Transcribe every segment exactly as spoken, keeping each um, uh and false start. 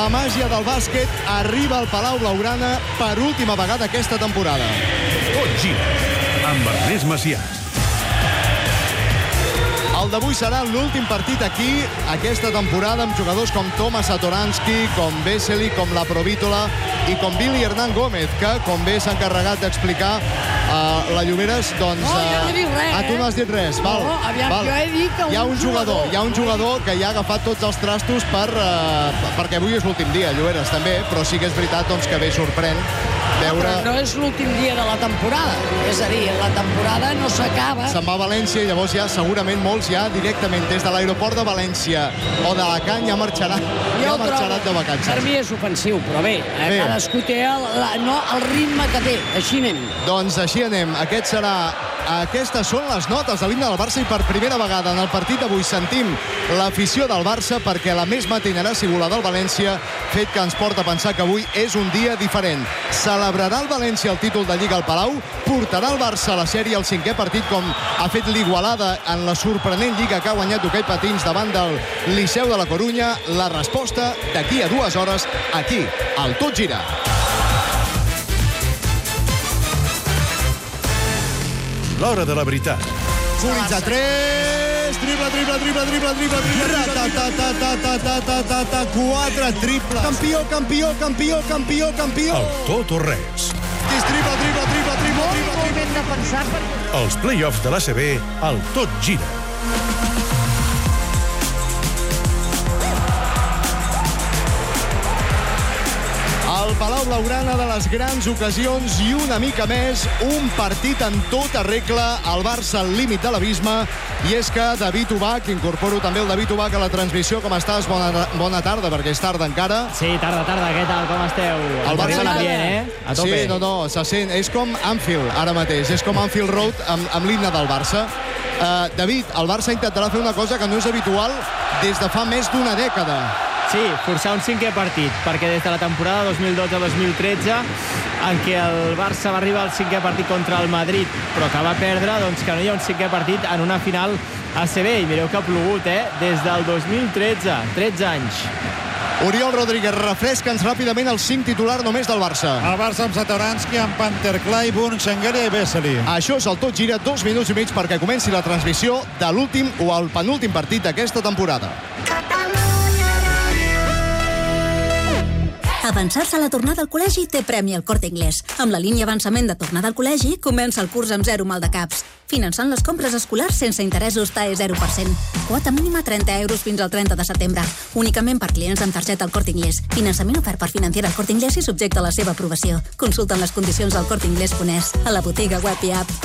La màgia del bàsquet arriba al Palau Blaugrana per última vegada aquesta temporada. Tot gira amb Ernest Macià. El d'avui serà l'últim partit aquí, aquesta temporada, amb jugadors com Tomas Satoransky, com Vesely, com la Provítola i com Billy Hernán Gómez, que, com bé s'ha encarregat d'explicar uh, la Lloberes, doncs... No, jo no he dit res, uh, ah, tu no has dit res, val. No, aviam, val. jo he dit que hi ha un un jugador, jugador... hi ha un jugador que ja ha agafat tots els trastos per, uh, perquè avui és l'últim dia, Lloberes, també, però sí que és veritat doncs, que bé sorprèn veure... Però no és l'últim dia de la temporada. És a dir, la temporada no s'acaba. Se'n va a València i llavors ja segurament molts ja directament des de l'aeroport de València o d'Alacant ja marxaran, ja marxaran de vacances. Per mi és ofensiu, però bé, eh, bé. cadascú té el, la, no, el ritme que té. Així anem. Doncs així anem. Aquest serà... Aquestes són les notes de l'himne del Barça i per primera vegada en el partit d'avui sentim l'afició del Barça perquè la més matinera ha sigut la del València, fet que ens porta a pensar que avui és un dia diferent. Celebrarà el València el títol de Lliga al Palau? Portarà el Barça a la sèrie el cinquè partit com ha fet l'Igualada en la sorprenent Lliga que ha guanyat d'hoquei patins davant del Liceu de la Corunya? La resposta d'aquí a dues hores, aquí, al Tot Gira. L'hora de la veritat. Furitz a tres, triple, triple, triple, triple, triple, triple, ta, ta, ta, ta, ta, ta, ta, ta, ta, quatre triples. Campió, campió, campió, campió, campió. El tot o res. Triple, triple, triple, triple, triple. Molt ben de pensar per... Els play-offs de l'A C B, el Tot Gira. El Palau Blaugrana de les grans ocasions i una mica més, un partit en tota regla, el Barça al límit de l'abisme, i és que David Ubach, incorporo també el David Ubach a la transmissió. Com estàs? Bona, bona tarda, perquè és tarda encara. Sí, tarda, tarda, què tal, com esteu? El Barça l'ambient, eh? A tope. Sí, no, no, se sent, és com Anfield ara mateix, és com Anfield Road amb, amb l'himne del Barça. Uh, David, el Barça intentarà fer una cosa que no és habitual des de fa més d'una dècada. Sí, forçar un cinquè partit, perquè des de la temporada dos mil dotze dos mil tretze, en què el Barça va arribar al cinquè partit contra el Madrid, però que va perdre, doncs que no hi ha un cinquè partit en una final A C B. I mireu que ha plogut, eh? Des del dos mil tretze, tretze anys. Oriol Rodríguez, refresca'ns ràpidament el cinc titular només del Barça. El Barça amb Satoransky, amb Panther, Clyburn, Schengelia i Vesely. Això és el Tot Gira, dos minuts i mig perquè comenci la transmissió de l'últim o el penúltim partit d'aquesta temporada. Avançar-se a la tornada al col·legi té premi al Corte Inglés. Amb la línia avançament de tornada al col·legi, comença el curs amb zero maldecaps. Finançant les compres escolars sense interessos T A E zero per cent. Quota mínima trenta euros fins al trenta de setembre. Únicament per clients amb targeta al Corte Inglés. Finançament ofert per Financiera al Corte Inglés i subjecte a la seva aprovació. Consulten les condicions al corte inglés punt es, a la botiga web i app.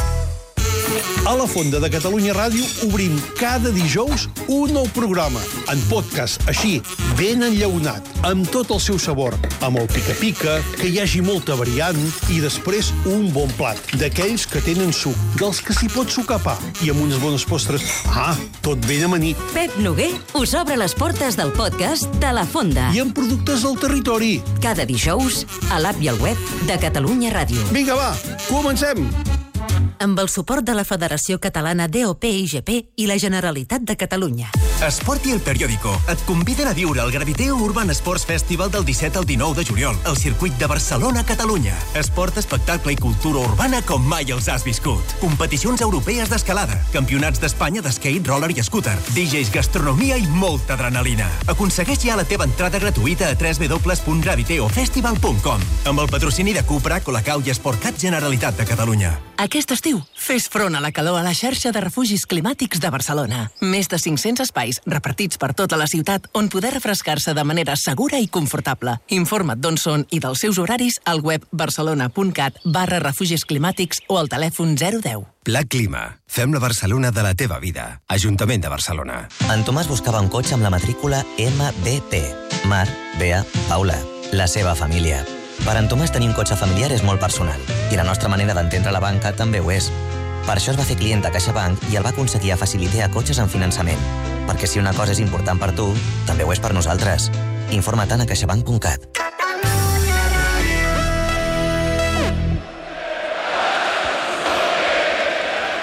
A la Fonda de Catalunya Ràdio obrim cada dijous un nou programa, en podcast, així, ben enllaunat, amb tot el seu sabor, amb el pica-pica, que hi hagi molta variant i després un bon plat, d'aquells que tenen suc, dels que s'hi pot sucar pa i amb unes bones postres. Ah, tot ben amanit. Pep Noguer us obre les portes del podcast de La Fonda. I amb productes del territori. Cada dijous a l'app i al web de Catalunya Ràdio. Vinga, va, comencem! Amb el suport de la Federació Catalana D O P I G P i la Generalitat de Catalunya. Esport i El Periódico et conviden a viure el Graviteo Urban Sports Festival del disset al dinou de juliol al circuit de Barcelona, Catalunya. Esport, espectacle i cultura urbana com mai els has viscut. Competicions europees d'escalada, campionats d'Espanya d'skate, roller i scooter, D Js, gastronomia i molta adrenalina. Aconsegueix ja la teva entrada gratuïta a w w w punt graviteo festival punt com amb el patrocini de Cupra, Colacau i Sportcat Generalitat de Catalunya. Aquest estiu, fes front a la calor a la xarxa de refugis climàtics de Barcelona. Més de cinc-cents espais repartits per tota la ciutat on poder refrescar-se de manera segura i confortable. Informa't d'on són i dels seus horaris al web barcelona.cat barra refugis climàtics o al telèfon zero deu. Pla Clima. Fem la Barcelona de la teva vida. Ajuntament de Barcelona. En Tomàs buscava un cotxe amb la matrícula M B P. Mar, Bea, Paula. La seva família. Per en Tomàs tenir un cotxe familiar és molt personal i la nostra manera d'entendre la banca també ho és. Per això es va fer client de CaixaBank i el va aconseguir a Facilitea Cotxes en finançament. Perquè si una cosa és important per tu, també ho és per nosaltres. Informa-te'n a caixabank punt cat.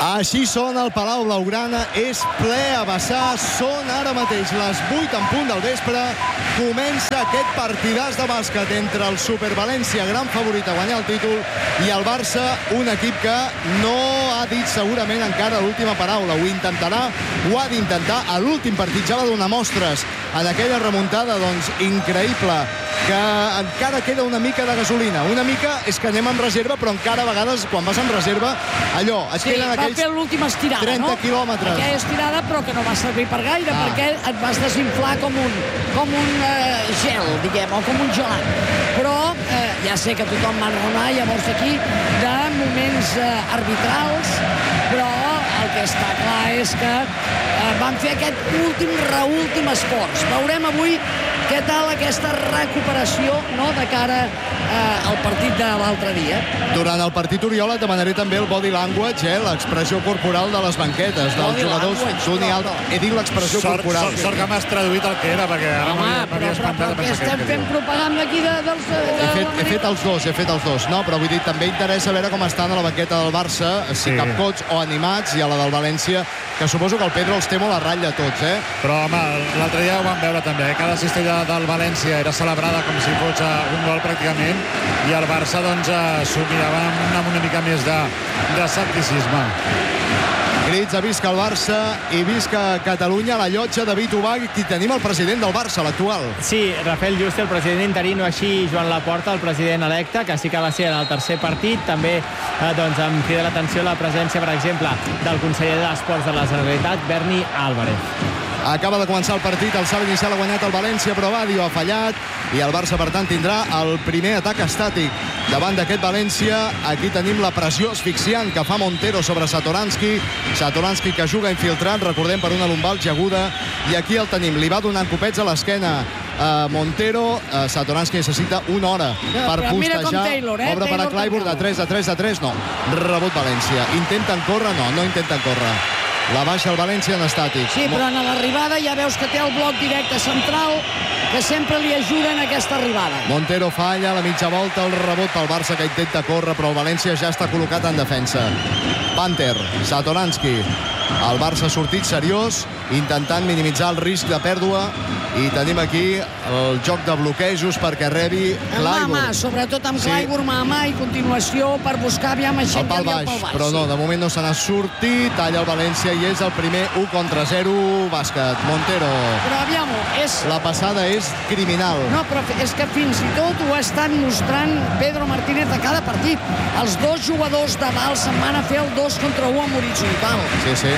Així sona el Palau Blaugrana, és ple a vessar, són ara mateix les vuit en punt del vespre, comença aquest partidàs de bàsquet entre el Super València, gran favorit a guanyar el títol, i el Barça, un equip que no ha dit segurament encara l'última paraula, ho intentarà, ho ha d'intentar, a l'últim partit ja va donar mostres en aquella remuntada, doncs, increïble, que encara queda una mica de gasolina, una mica és que anem en reserva, però encara a vegades, quan vas en reserva, allò, et sí, queden aquells va fer l'última estirada, trenta no? quilòmetres. Aquella estirada, però que no va servir per gaire, ah. perquè et vas desinflar com un, com un eh, gel, diguem, o com un gelat. Però eh, ja sé que tothom va enraonar, llavors aquí, de moments eh, arbitrals, però el que està clar és que eh, van fer aquest últim, reúltim esforç. Veurem avui què tal aquesta recuperació, no?, de cara eh, al partit de l'altre dia. Durant el partit, Oriol, et demanaré també el body language, eh, l'expressió corporal de les banquetes, dels jugadors d'un i altre. He dit l'expressió corporal. Sort, sort que m'has traduït el que era, perquè ara m'havia espantat. Però estem fent propaganda aquí de, dels... De, he, fet, he fet els dos, he fet els dos. No, però vull dir, també interessa veure com estan a la banqueta del Barça, si sí. capcots o animats, i a la del València, que suposo que el Pedro els té molt a ratlla tots, eh? Però, home, l'altre dia ho vam veure també, eh? Cada cistella del València era celebrada com si fos un gol pràcticament, i el Barça, doncs, s'ho mirava amb una mica més de, de escepticisme. Crits a visca el Barça i visca Catalunya, la llotja de David Ubach, qui tenim el president del Barça, l'actual. Sí, Rafael Juste, el president interino, així Joan Laporta, el president electe, que sí que va ser en el tercer partit. També eh, doncs, em crida l'atenció la presència, per exemple, del conseller d'Esports de la Generalitat, Berni Álvarez. Acaba de començar el partit, el salt inicial ha guanyat el València, però Badio ha fallat, i el Barça, per tant, tindrà el primer atac estàtic davant d'aquest València. Aquí tenim la pressió asfixiant que fa Montero sobre Satoranski. Satoranski que juga infiltrat, recordem, per una lumbalgia aguda, i aquí el tenim, li va donant copets a l'esquena a Montero. uh, Satoranski necessita una hora no, per postejar. Taylor, eh? Obre per a Clyburn, de tres, de tres, de tres, no. Rebot València. Intenten córrer? No, no intenten córrer. La baixa el València en estàtic. Sí, però en l'arribada ja veus que té el bloc directe central, que sempre li ajuda en aquesta arribada. Montero falla, la mitja volta, el rebot pel Barça que intenta córrer, però el València ja està col·locat en defensa. Panter, Satoranski. El Barça ha sortit seriós, intentant minimitzar el risc de pèrdua, i tenim aquí el joc de bloquejos perquè rebi Clyburn. Mà a mà, sobretot amb sí. Clyburn mà a mà, i continuació per buscar aviam a gent que li al pal baix. Però no, de moment no se n'ha sortit, talla el València i és el primer u contra zero, bàsquet. Montero. Però aviam, és... La passada és criminal. No, però és que fins i tot ho ha estat mostrant Pedro Martínez a cada partit. Els dos jugadors de dalt se'n van a fer el dos contra u amb horitzontal. Sí, sí.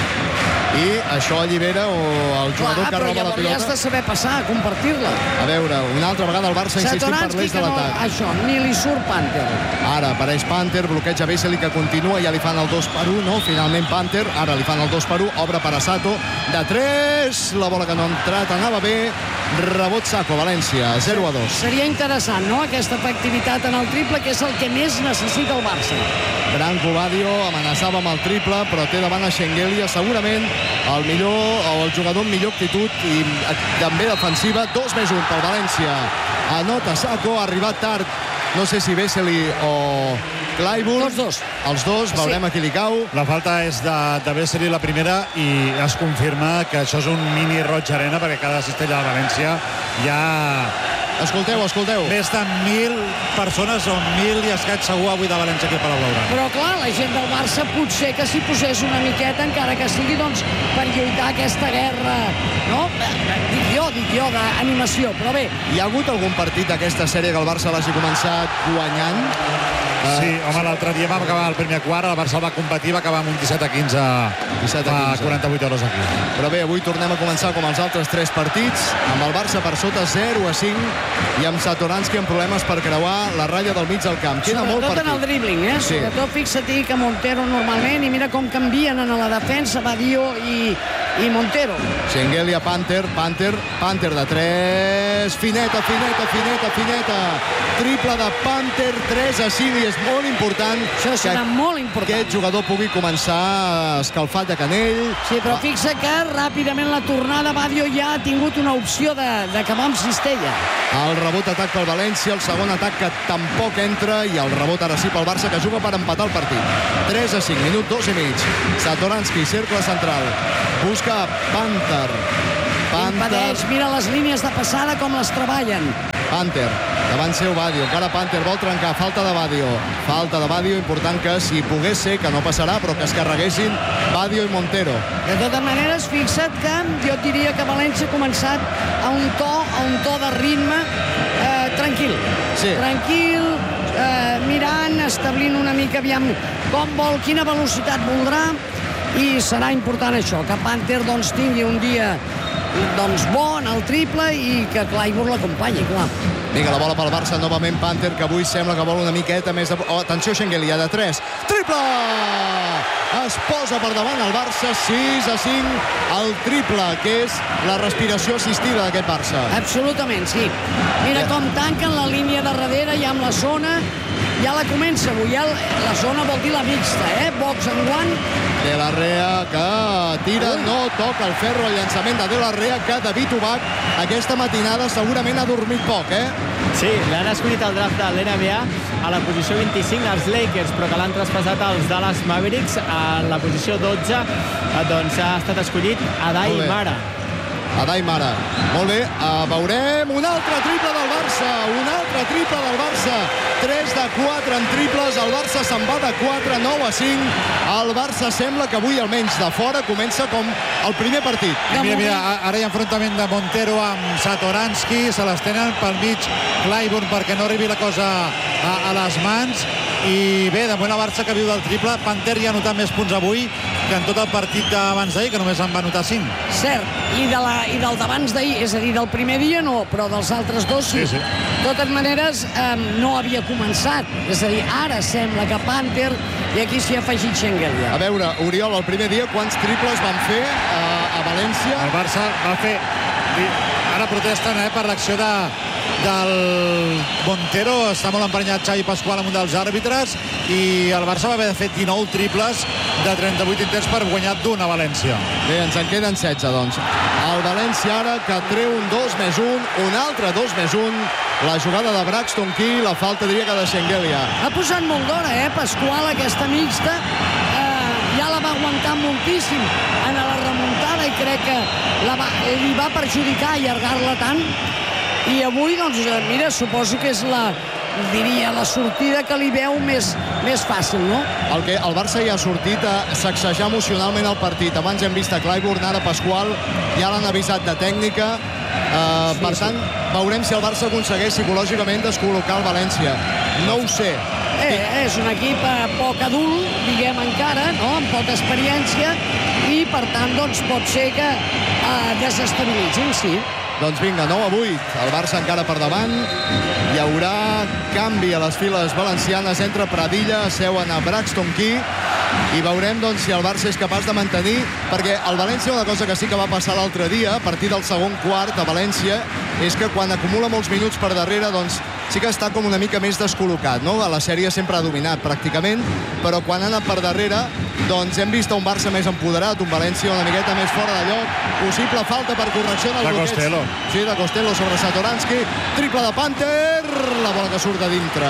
I això allibera el jugador Clar, que roba la pilota. Però llavors ja has de saber passar, compartir-la. A veure, una altra vegada el Barça insistint per l'eix de l'atac. No, això, ni li surt Panter. Ara apareix Panter, bloqueja Vesely, que continua, ja li fan el dos per u, no? Finalment Panter, ara li fan el dos per u, obre per a Sato, de tres, la bola que no ha entrat, anava bé, rebot Saco, València, zero a dos. Seria interessant, no?, aquesta efectivitat en el triple, que és el que més necessita el Barça. Branco Badio amenaçava amb el triple, però té davant a Schengelia, segurament el millor, o el jugador amb millor actitud i també defensiva. Dos més un pel València. Anota Saco, ha arribat tard, no sé si Vesely o Clyburn. Tots dos. Els dos, veurem sí. a qui li cau. La falta és de, de Vesely la primera, i es confirma que això és un mini roig arena, perquè cada cistella de València ja... Escolteu, escolteu. Més de mil persones, o mil i escaig segur avui de València aquí a Palau Blaugrana. Però clar, la gent del Barça potser que s'hi posés una miqueta, encara que sigui doncs per lluitar aquesta guerra, no? Dic jo, dic jo, d'animació, però bé. Hi ha hagut algun partit d'aquesta sèrie que el Barça l'hagi començat guanyant? Sí, home, l'altre dia vam acabar el primer quart, el Barça el va competir, va acabar amb un disset a quinze fa quaranta-vuit hores aquí. Però bé, avui tornem a començar com els altres tres partits, amb el Barça per sota zero a cinc, i amb Satoranski amb problemes per creuar la ratlla del mig del camp. Queda molt partit. Sobretot en el dribbling, eh? Sí. Sobretot fixa-t'hi que Montero normalment, i mira com canvien en la defensa, Badio i, i Montero. Schengelia, Panter, Panter, Panter de tres, tres, fineta, fineta, fineta, fineta. Triple de Panther, tres a cinc, i és molt important Això serà que molt important. aquest jugador pugui començar escalfat de canell. Sí, però fixa que ràpidament la tornada Badio ja ha tingut una opció d'acabar amb cistella. El rebot atac pel València, el segon atac que tampoc entra, i el rebot ara sí pel Barça, que juga per empatar el partit. tres a cinc, minut dos i mig. Satoranski, cercle central. Busca Panther. Impedeix, mira les línies de passada com les treballen. Panther, davant seu Badio, encara Panther vol trencar, falta de Badio, falta de Badio, important que si pogués ser, que no passarà, però que es carreguessin Badio i Montero. De totes maneres, fixa't que jo et diria que València ha començat a un to, a un to de ritme eh, tranquil. Sí. Tranquil, eh, mirant, establint una mica aviam com vol, quina velocitat voldrà, i serà important això, que Panther doncs, tingui un dia doncs, bo en el triple i que Clyburn l'acompanyi, clar. Vinga, la bola pel Barça, novament Panther, que avui sembla que vol una miqueta més de... Oh, atenció, Shengelia, de tres. Triple! Es posa per davant el Barça, sis a cinc, el triple, que és la respiració assistida d'aquest Barça. Absolutament, sí. Mira Ja. com tanquen la línia de darrere, ja amb la zona, ja la comença avui, ja la zona vol dir la mixta, eh? Box en guant. De la Rea, que tira, Ui. no toca el ferro, el llançament de De la Rea, que David Ubach aquesta matinada segurament ha dormit poc, eh? Sí, l'han escollit al draft de l'N B A a la posició vint-i-cinc als Lakers, però que l'han traspassat als Dallas Mavericks a la posició dotze, doncs ha estat escollit Adai Mara. Adai Mara. Molt bé, uh, veurem un altre triple del Barça, un altre triple del Barça. tres de quatre en triples, el Barça se'n va de quatre, nou a cinc. El Barça sembla que avui, almenys de fora, comença com el primer partit. Mira, mira, ara hi ha enfrontament de Montero amb Satoranski, se les tenen pel mig Clyburn perquè no arribi la cosa a, a les mans, i bé, de moment el Barça que viu del triple. Panther ja ha notat més punts avui que en tot el partit d'abans d'ahir, que només en va notar cinc. Cert, i, de la, i del d'abans d'ahir, és a dir, del primer dia no, però dels altres dos sí. Sí, sí. De totes maneres, eh, no havia començat, és a dir, ara sembla que Panther, i aquí s'hi ha afegit Shengelia. A veure, Oriol, el primer dia quants triples van fer a, a València? El Barça va fer... Ara protesten eh, per l'acció de, del Montero. Està molt emprenyat Xavi Pasqual amb un dels àrbitres, i el Barça va haver de fer dinou triples de trenta-vuit intents per guanyar d'un a València. Bé, ens en queden setze, doncs. El València ara que treu un dos més un, un altre dos més un, la jugada de Braxton Key, la falta diria que de Shengelia. Ha posat molt d'hora, eh, Pasqual, aquesta mixta. Eh, ja la va aguantar moltíssim en la remuntada, i crec que la va, li va perjudicar allargar-la tant. I avui, doncs, mira, suposo que és la, diria, la sortida que li veu més, més fàcil, no? El, que, el Barça ja ha sortit a sacsejar emocionalment el partit. Abans hem vist a Clyburn, ara Pasqual, ja l'han avisat de tècnica. Uh, sí, per tant, sí. veurem si el Barça aconsegueix psicològicament descol·locar el València. No ho sé. Eh, és un equip eh, poc adult, diguem encara, no? Amb poca experiència, i per tant, doncs, pot ser que eh, desestabilitzin, sí. Doncs vinga, nou a vuit. El Barça encara per davant. Hi haurà canvi a les files valencianes. Entra Pradilla, seuen a Braxton Key, i veurem doncs, si el Barça és capaç de mantenir, perquè el València, una cosa que sí que va passar l'altre dia, a partir del segon quart a València, és que quan acumula molts minuts per darrere, doncs sí que està com una mica més descol·locat, no? A la sèrie sempre ha dominat, pràcticament, però quan ha anat per darrere, doncs hem vist un Barça més empoderat, un València una miqueta més fora de lloc. Possible falta per correcció del bloqueig. De Costello. Sí, de Costello sobre Satoranski. Triple de Panther. La bola que surt de dintre.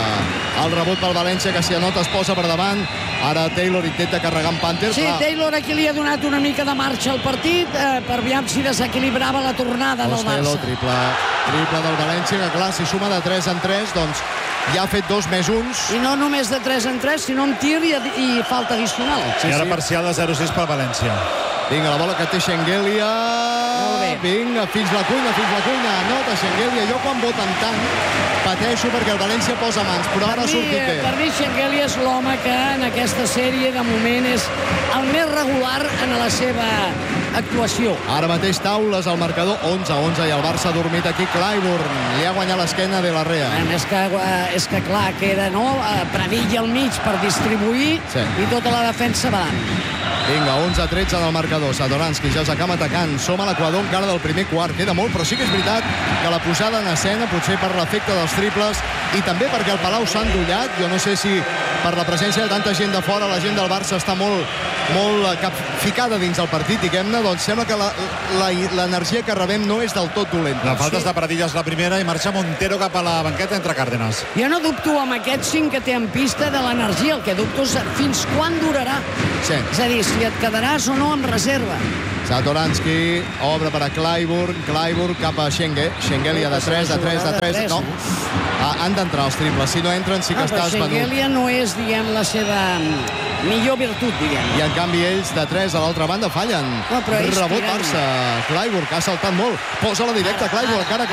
El rebot pel València, que si anota es posa per davant. Ara Taylor intenta carregar amb Panther. Sí, clar. Taylor aquí li ha donat una mica de marxa al partit, eh, per aviam si desequilibrava la tornada del Costello, Barça. triple, triple del València, que clar, si suma de tres en tres, doncs ja ha fet dos més uns. I no només de tres en tres, sinó amb tir i, i falta addicional. Sí, I ara sí. Parcial de zero a sis pel València. Vinga, la bola que té Shengelia. Molt bé. Vinga, fins la cuina, fins la cuina. Nota Shengelia. Jo quan voten tant pateixo perquè el València posa mans, però ara ha sortit bé. Per mi Shengelia és l'home que en aquesta sèrie de moment és el més regular en la seva actuació. Ara mateix taules al marcador, onze a onze, i el Barça ha dormit aquí. Clyburn li ha guanyat l'esquena de la Rea. És que, és que clar, queda, no? Pradilla al mig per distribuir sí. i tota la defensa davant. Vinga, onze a tretze del marcador. Satoranski ja s'acaba atacant. Som a l'equador encara del primer quart. Queda molt, però sí que és veritat que la posada en escena, potser per l'efecte dels triples i també perquè el Palau s'ha endollat. Jo no sé si per la presència de tanta gent de fora la gent del Barça està molt, molt ficada dins del partit, diguem-ne. Doncs sembla que l'energia que rebem no és del tot dolenta. La falta sí. de Pradilla és la primera i marxa Montero cap a la banqueta entre Cárdenas. Jo no dubto amb aquest cinc que té en pista de l'energia. El que dubto és fins quan durarà. Sí. És a dir, si et quedaràs o no amb reserva. Satoranski obre per a Clyburn. Clyburn cap a Schengen. Schengelia de tres, de tres, de tres. No. Han d'entrar els triples. Si no entren sí que ah, estàs venut. Schengelia no és, diguem, la seva millor virtut, diguem. I en canvi ells de tres a l'altra banda fallen. No, rebot Barça. Clyburn, que ha saltat molt. Posa-la directa, Clyburn. Encara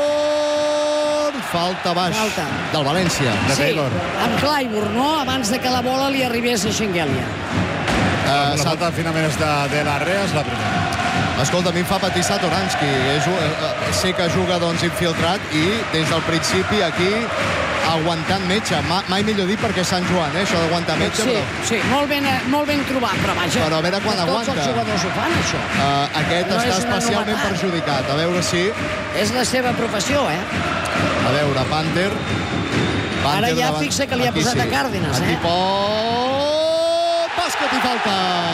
Clyburn. Falta baix Falta. del València. De sí, Taylor. amb Clyburn, no? Abans de que la bola li arribés a Schengelia. Uh, la falta finalment és de, de la Rea, és la primera. Escolta, a mi em fa patir Satoranski. És, uh, sé que juga doncs, infiltrat i des del principi aquí aguantant metge. Ma, mai millor dit perquè Sant Joan, eh, això d'aguantar metge. Sí, però... sí, molt ben, molt ben trobat, però vaja. Però a veure quan tots aguanta. Tots els jugadors ho fan, això. Uh, aquest no està especialment novetat. perjudicat. A veure si... És la seva professió, eh? A veure, Panther... Panther Ara ja davant... fixa que li ha aquí posat sí. a Cárdenas, aquí eh? pot... Bàsquet i falta.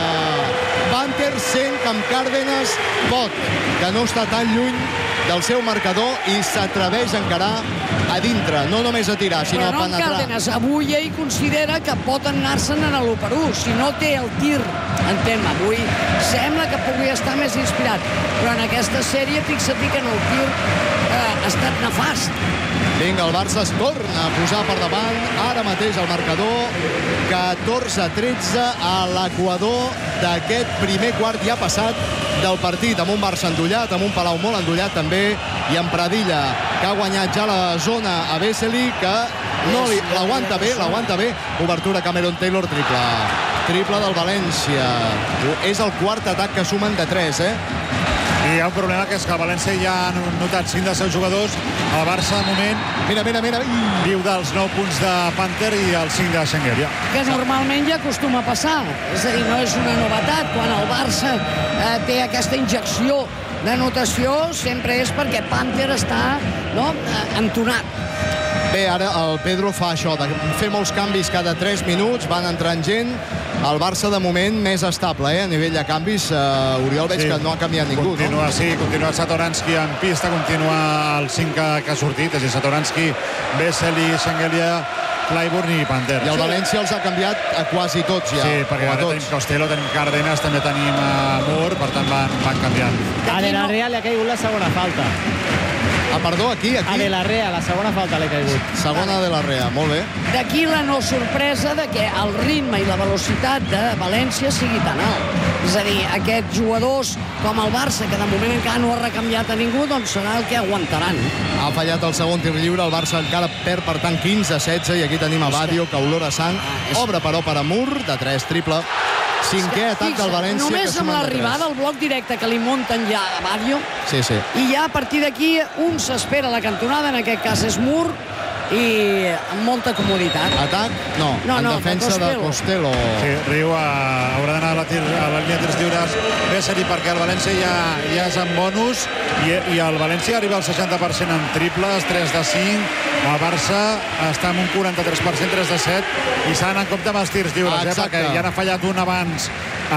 Panther sent que amb Cárdenas pot, que no està tan lluny del seu marcador i s'atreveix a encarar a dintre, no només a tirar, sinó però no a penetrar. Cárdenas, avui ell considera que pot anar-se'n en l'u per u, si no té el tir, entén-me, avui sembla que pugui estar més inspirat, però en aquesta sèrie fixa-t'hi que en el tir eh, ha estat nefast. Vinga, el Barça es torna a posar per davant, ara mateix el marcador, catorze a tretze a l'equador d'aquest primer quart ja passat del partit, amb un Barça endollat, amb un Palau molt endollat també, i amb Pradilla, que ha guanyat ja la zona a Vesely, que no li, l'aguanta bé, l'aguanta bé. Obertura Cameron Taylor, triple. Triple del València. És el quart atac que sumen de tres, eh? I hi ha un problema, que és que el València ja ha notat cinc dels seus jugadors. El Barça, de moment, mira, mira, mira. viu dels nou punts de Panther i el cinc de Schengelia. Que normalment ja acostuma a passar. És a dir, no és una novetat. Quan el Barça eh, té aquesta injecció de notació, sempre és perquè Panther està no, eh, entonat. Bé, ara el Pedro fa això, de fer molts canvis cada tres minuts, van entrant gent. El Barça, de moment, més estable, eh? A nivell de canvis, uh, Oriol, veig sí. que no ha canviat ningú, continua, no? Sí, continua Satoranski en pista, continua el cinc que, que ha sortit, és a dir, Satoranski, Vesely, Schengelia, Clyburn i Panther. I el València els ha canviat a quasi tots, ja. Sí, perquè ara tenim Costello, tenim Cárdenas, també tenim uh, Moore, per tant van, van canviant. A De La Rea li ha caigut la segona falta. Ah, perdó, aquí, aquí. A De La Rea, la segona falta l'ha caigut. Segona De La Rea, molt bé. D'aquí la no sorpresa de que el ritme i la velocitat de València sigui tan alt. És a dir, aquests jugadors com el Barça, que de moment encara no ha recanviat a ningú, doncs serà el que aguantaran. Ha fallat el segon tir lliure, el Barça encara perd, per tant, quinze a setze, i aquí tenim a Badio, que olora sang. Obre, però, per a Moore, de tres, triple. Cinquè atac del València. Només amb l'arribada, el bloc directe que li munten ja a Badio, sí, sí. i ja a partir d'aquí un s'espera la cantonada, en aquest cas és Moore, i amb molta comoditat. Atac? No, no en no, defensa de Costello. Sí, Riu uh, haurà d'anar a, la tir, a la línia de tirs lliures Vesely, perquè el València ja, ja és en bonus i, i el València arriba al seixanta per cent en triples, tres de cinc. El Barça està en un quaranta-tres per cent, tres de set, i s'ha d'anar en compte amb els tirs lliures, eh, perquè ja n'ha fallat un abans.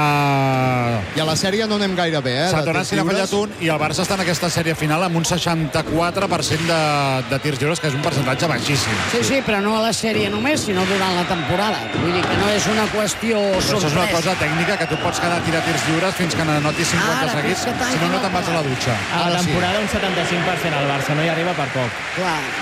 Uh... I a la sèrie no anem gaire bé, eh? Satoranski n'ha fallat un, i el Barça està en aquesta sèrie final amb un seixanta-quatre per cent de, de tirs lliures, que és un percentatge baixíssim. Sí, sí, però no a la sèrie només, sinó durant la temporada. Vull dir que no és una qüestió sorpresa. Això és una cosa tècnica, que tu pots quedar a tirar tirs lliures fins que n'anotis cinquanta Ara, seguits, si no, no te'n vas a la dutxa. A la temporada un setanta-cinc per cent al Barça, no hi arriba per poc. Clar, doncs el... és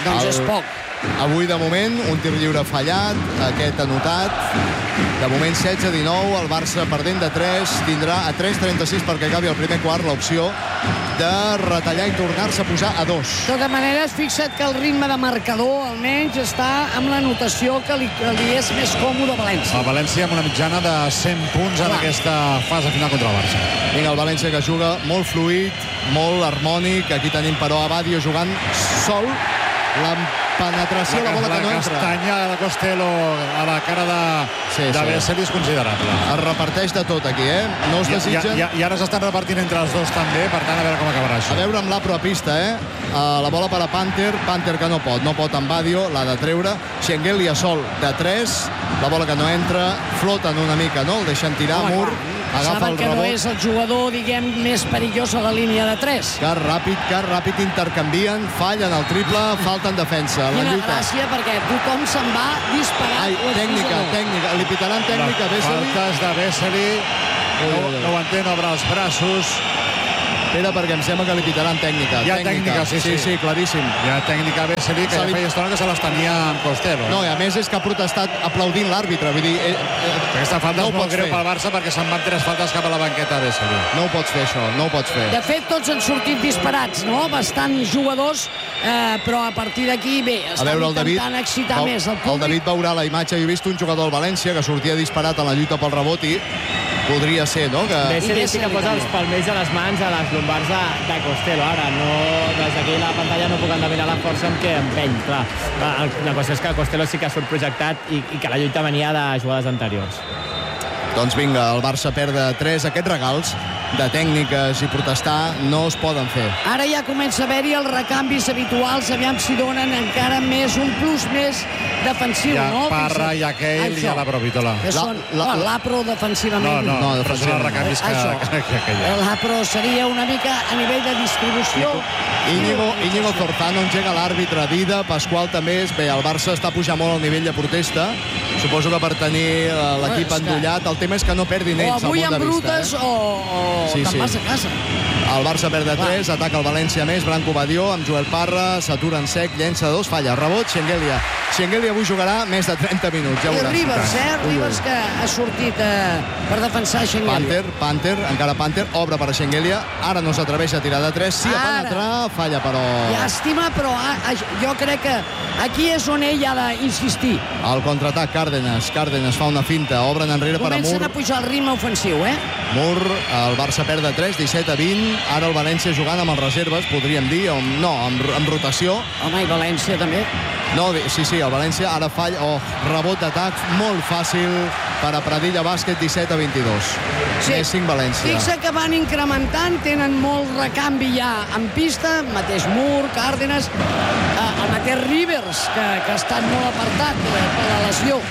Poc. Avui, de moment, un tir lliure fallat, aquest anotat. De moment, setze a dinou, el Barça perdent de tres, tindrà a tres trenta-sis perquè acabi el primer quart l'opció de retallar i tornar-se a posar a dos. De totes maneres, fixa't que el ritme de marcador, almenys, està amb la notació que li, que li és més còmode a València. El València amb una mitjana de cent punts en aquesta fase final contra el Barça. Vinga, el València que juga molt fluid, molt harmònic. Aquí tenim, però, Abadio jugant sol. La penetració, la, la bola que no entra. La castanya de Costello a la cara de, sí, de sí. Bessel és considerable. Es reparteix de tot aquí, eh? No es desitgen... I, i, I ara s'estan repartint entre els dos també, per tant, a veure com acabarà això. A veure amb l'Apro a pista, eh? Uh, la bola per a Panther, Panther que no pot, no pot amb Badio, l'ha de treure. Schengelia sol de tres, la bola que no entra, floten una mica, no? El deixen tirar, Mur, agafa el que rebot. No és el jugador, diguem, més perillós a la línia de tres. Car ràpid, car ràpid, intercanvien, fallen el triple, falta en defensa. La Quina lluita. gràcia, perquè tothom se'n va disparar. Ai, tècnica, tècnica, li pitaran tècnica, Vesely. Faltes de Vesely, no, no ho entén, obre els braços. Espera, perquè em sembla que li pitaran tècnica. Hi ha tècnica, tècnica sí, sí, sí, sí, claríssim. Hi ha tècnica Vesely, que ja feia estona que se les tenia amb Costello. No, i a més és que ha protestat aplaudint l'àrbitre. Vull dir, eh, eh, aquesta falta no és molt greu pel Barça perquè se'n van tres faltes cap a la banqueta Vesely. No ho pots fer, això, no ho pots fer. De fet, tots han sortit disparats, no? Bastant jugadors, eh, però a partir d'aquí, bé, estan veure, intentant David, excitar el, més el públic. El David veurà la imatge. Jo he vist un jugador del València que sortia disparat a la lluita pel rebot i podria ser, no? Que... Vesely sí que posa els palmells a les mans, a les lumbars de, de Costello. Ara, no, des d'aquí la pantalla no puc endevinar la força amb què empeny. Clar, la qüestió és que Costello sí que ha surt projectat i, i que la lluita venia de jugades anteriors. Doncs vinga, el Barça perd de tres. Aquests regals de tècniques i protestar no es poden fer. Ara ja comença a haver-hi els recanvis habituals, aviam si donen encara més, un plus més defensiu, hi ha no? Parra, hi ha Keil i hi ha la Provitola. Que són, la, la, l'Apro defensivament. No, no, no però són els recanvis que, que, que, que hi ha. L'Apro seria una mica a nivell de distribució. Íñigo, Íñigo Zorzano engega l'àrbitre Dida, Pasqual també és... Bé, el Barça està pujant molt al nivell de protesta. Suposo que per tenir l'equip endollat. El tema és que no perdin ells al punt de vista. O avui amb brutes eh? o, o sí, te'n sí. vas a casa. El Barça perd de tres, ataca el València més, Branco Badió amb Joel Parra, s'atura en sec, llença dos, falla, rebot, Schengelia. Schengelia avui jugarà més de trenta minuts, ja I veuràs. Rivers, eh? Rivers que ha sortit eh, per defensar Schengelia. Panther, Panther, encara Panther, obre per a Schengelia, ara no s'atreveix a tirar de tres, sí a penetrar, falla però... Llàstima, però a, a, jo crec que aquí és on ell ha d'insistir. El contraatac, Cárdenas, Cárdenas fa una finta, obren enrere per a Mur. Comencen a pujar el ritme ofensiu, eh? Mur, el Barça perd de tres, disset a vint, ara el València jugant amb els reserves, podríem dir, o amb, no, amb, amb rotació. Home, i València també. No, sí, sí, el València ara falla, oh, rebot d'atac, molt fàcil per a Pradilla Bàsquet, disset a vint-i-dos. Sí. Més cinc València. Fixa que van incrementant, tenen molt recanvi ja en pista, mateix Mur, Cárdenas, eh, el mateix Rivers, que, que ha estat molt apartat eh, per la lesió.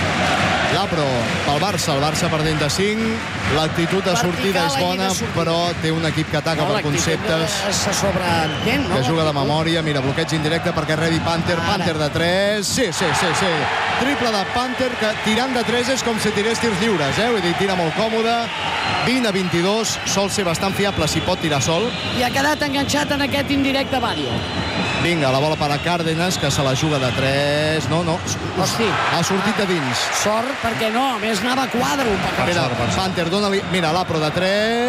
L'Apro pel Barça, el Barça perdent de cinc, l'actitud de sortida és bona, però té un equip que ataca no, per conceptes, se sobreentén, no? Que juga de memòria, mira, bloqueig indirecte perquè rebi Panther, Ara. Panther de tres, sí, sí, sí, sí, triple de Panther, que tirant de tres és com si tirés tirs lliures, eh? Vull dir, tira molt còmode, vint a vint-i-dos, sol ser bastant fiable si pot tirar sol. I ha quedat enganxat en aquest indirecte Badio. Vinga, la bola per a Cárdenas, que se la juga de tres, no, no, Hosti. ha sortit de dins. Sort, perquè no, a més anava a quadro. Mira, Panther, dona-li, mira, l'Apro de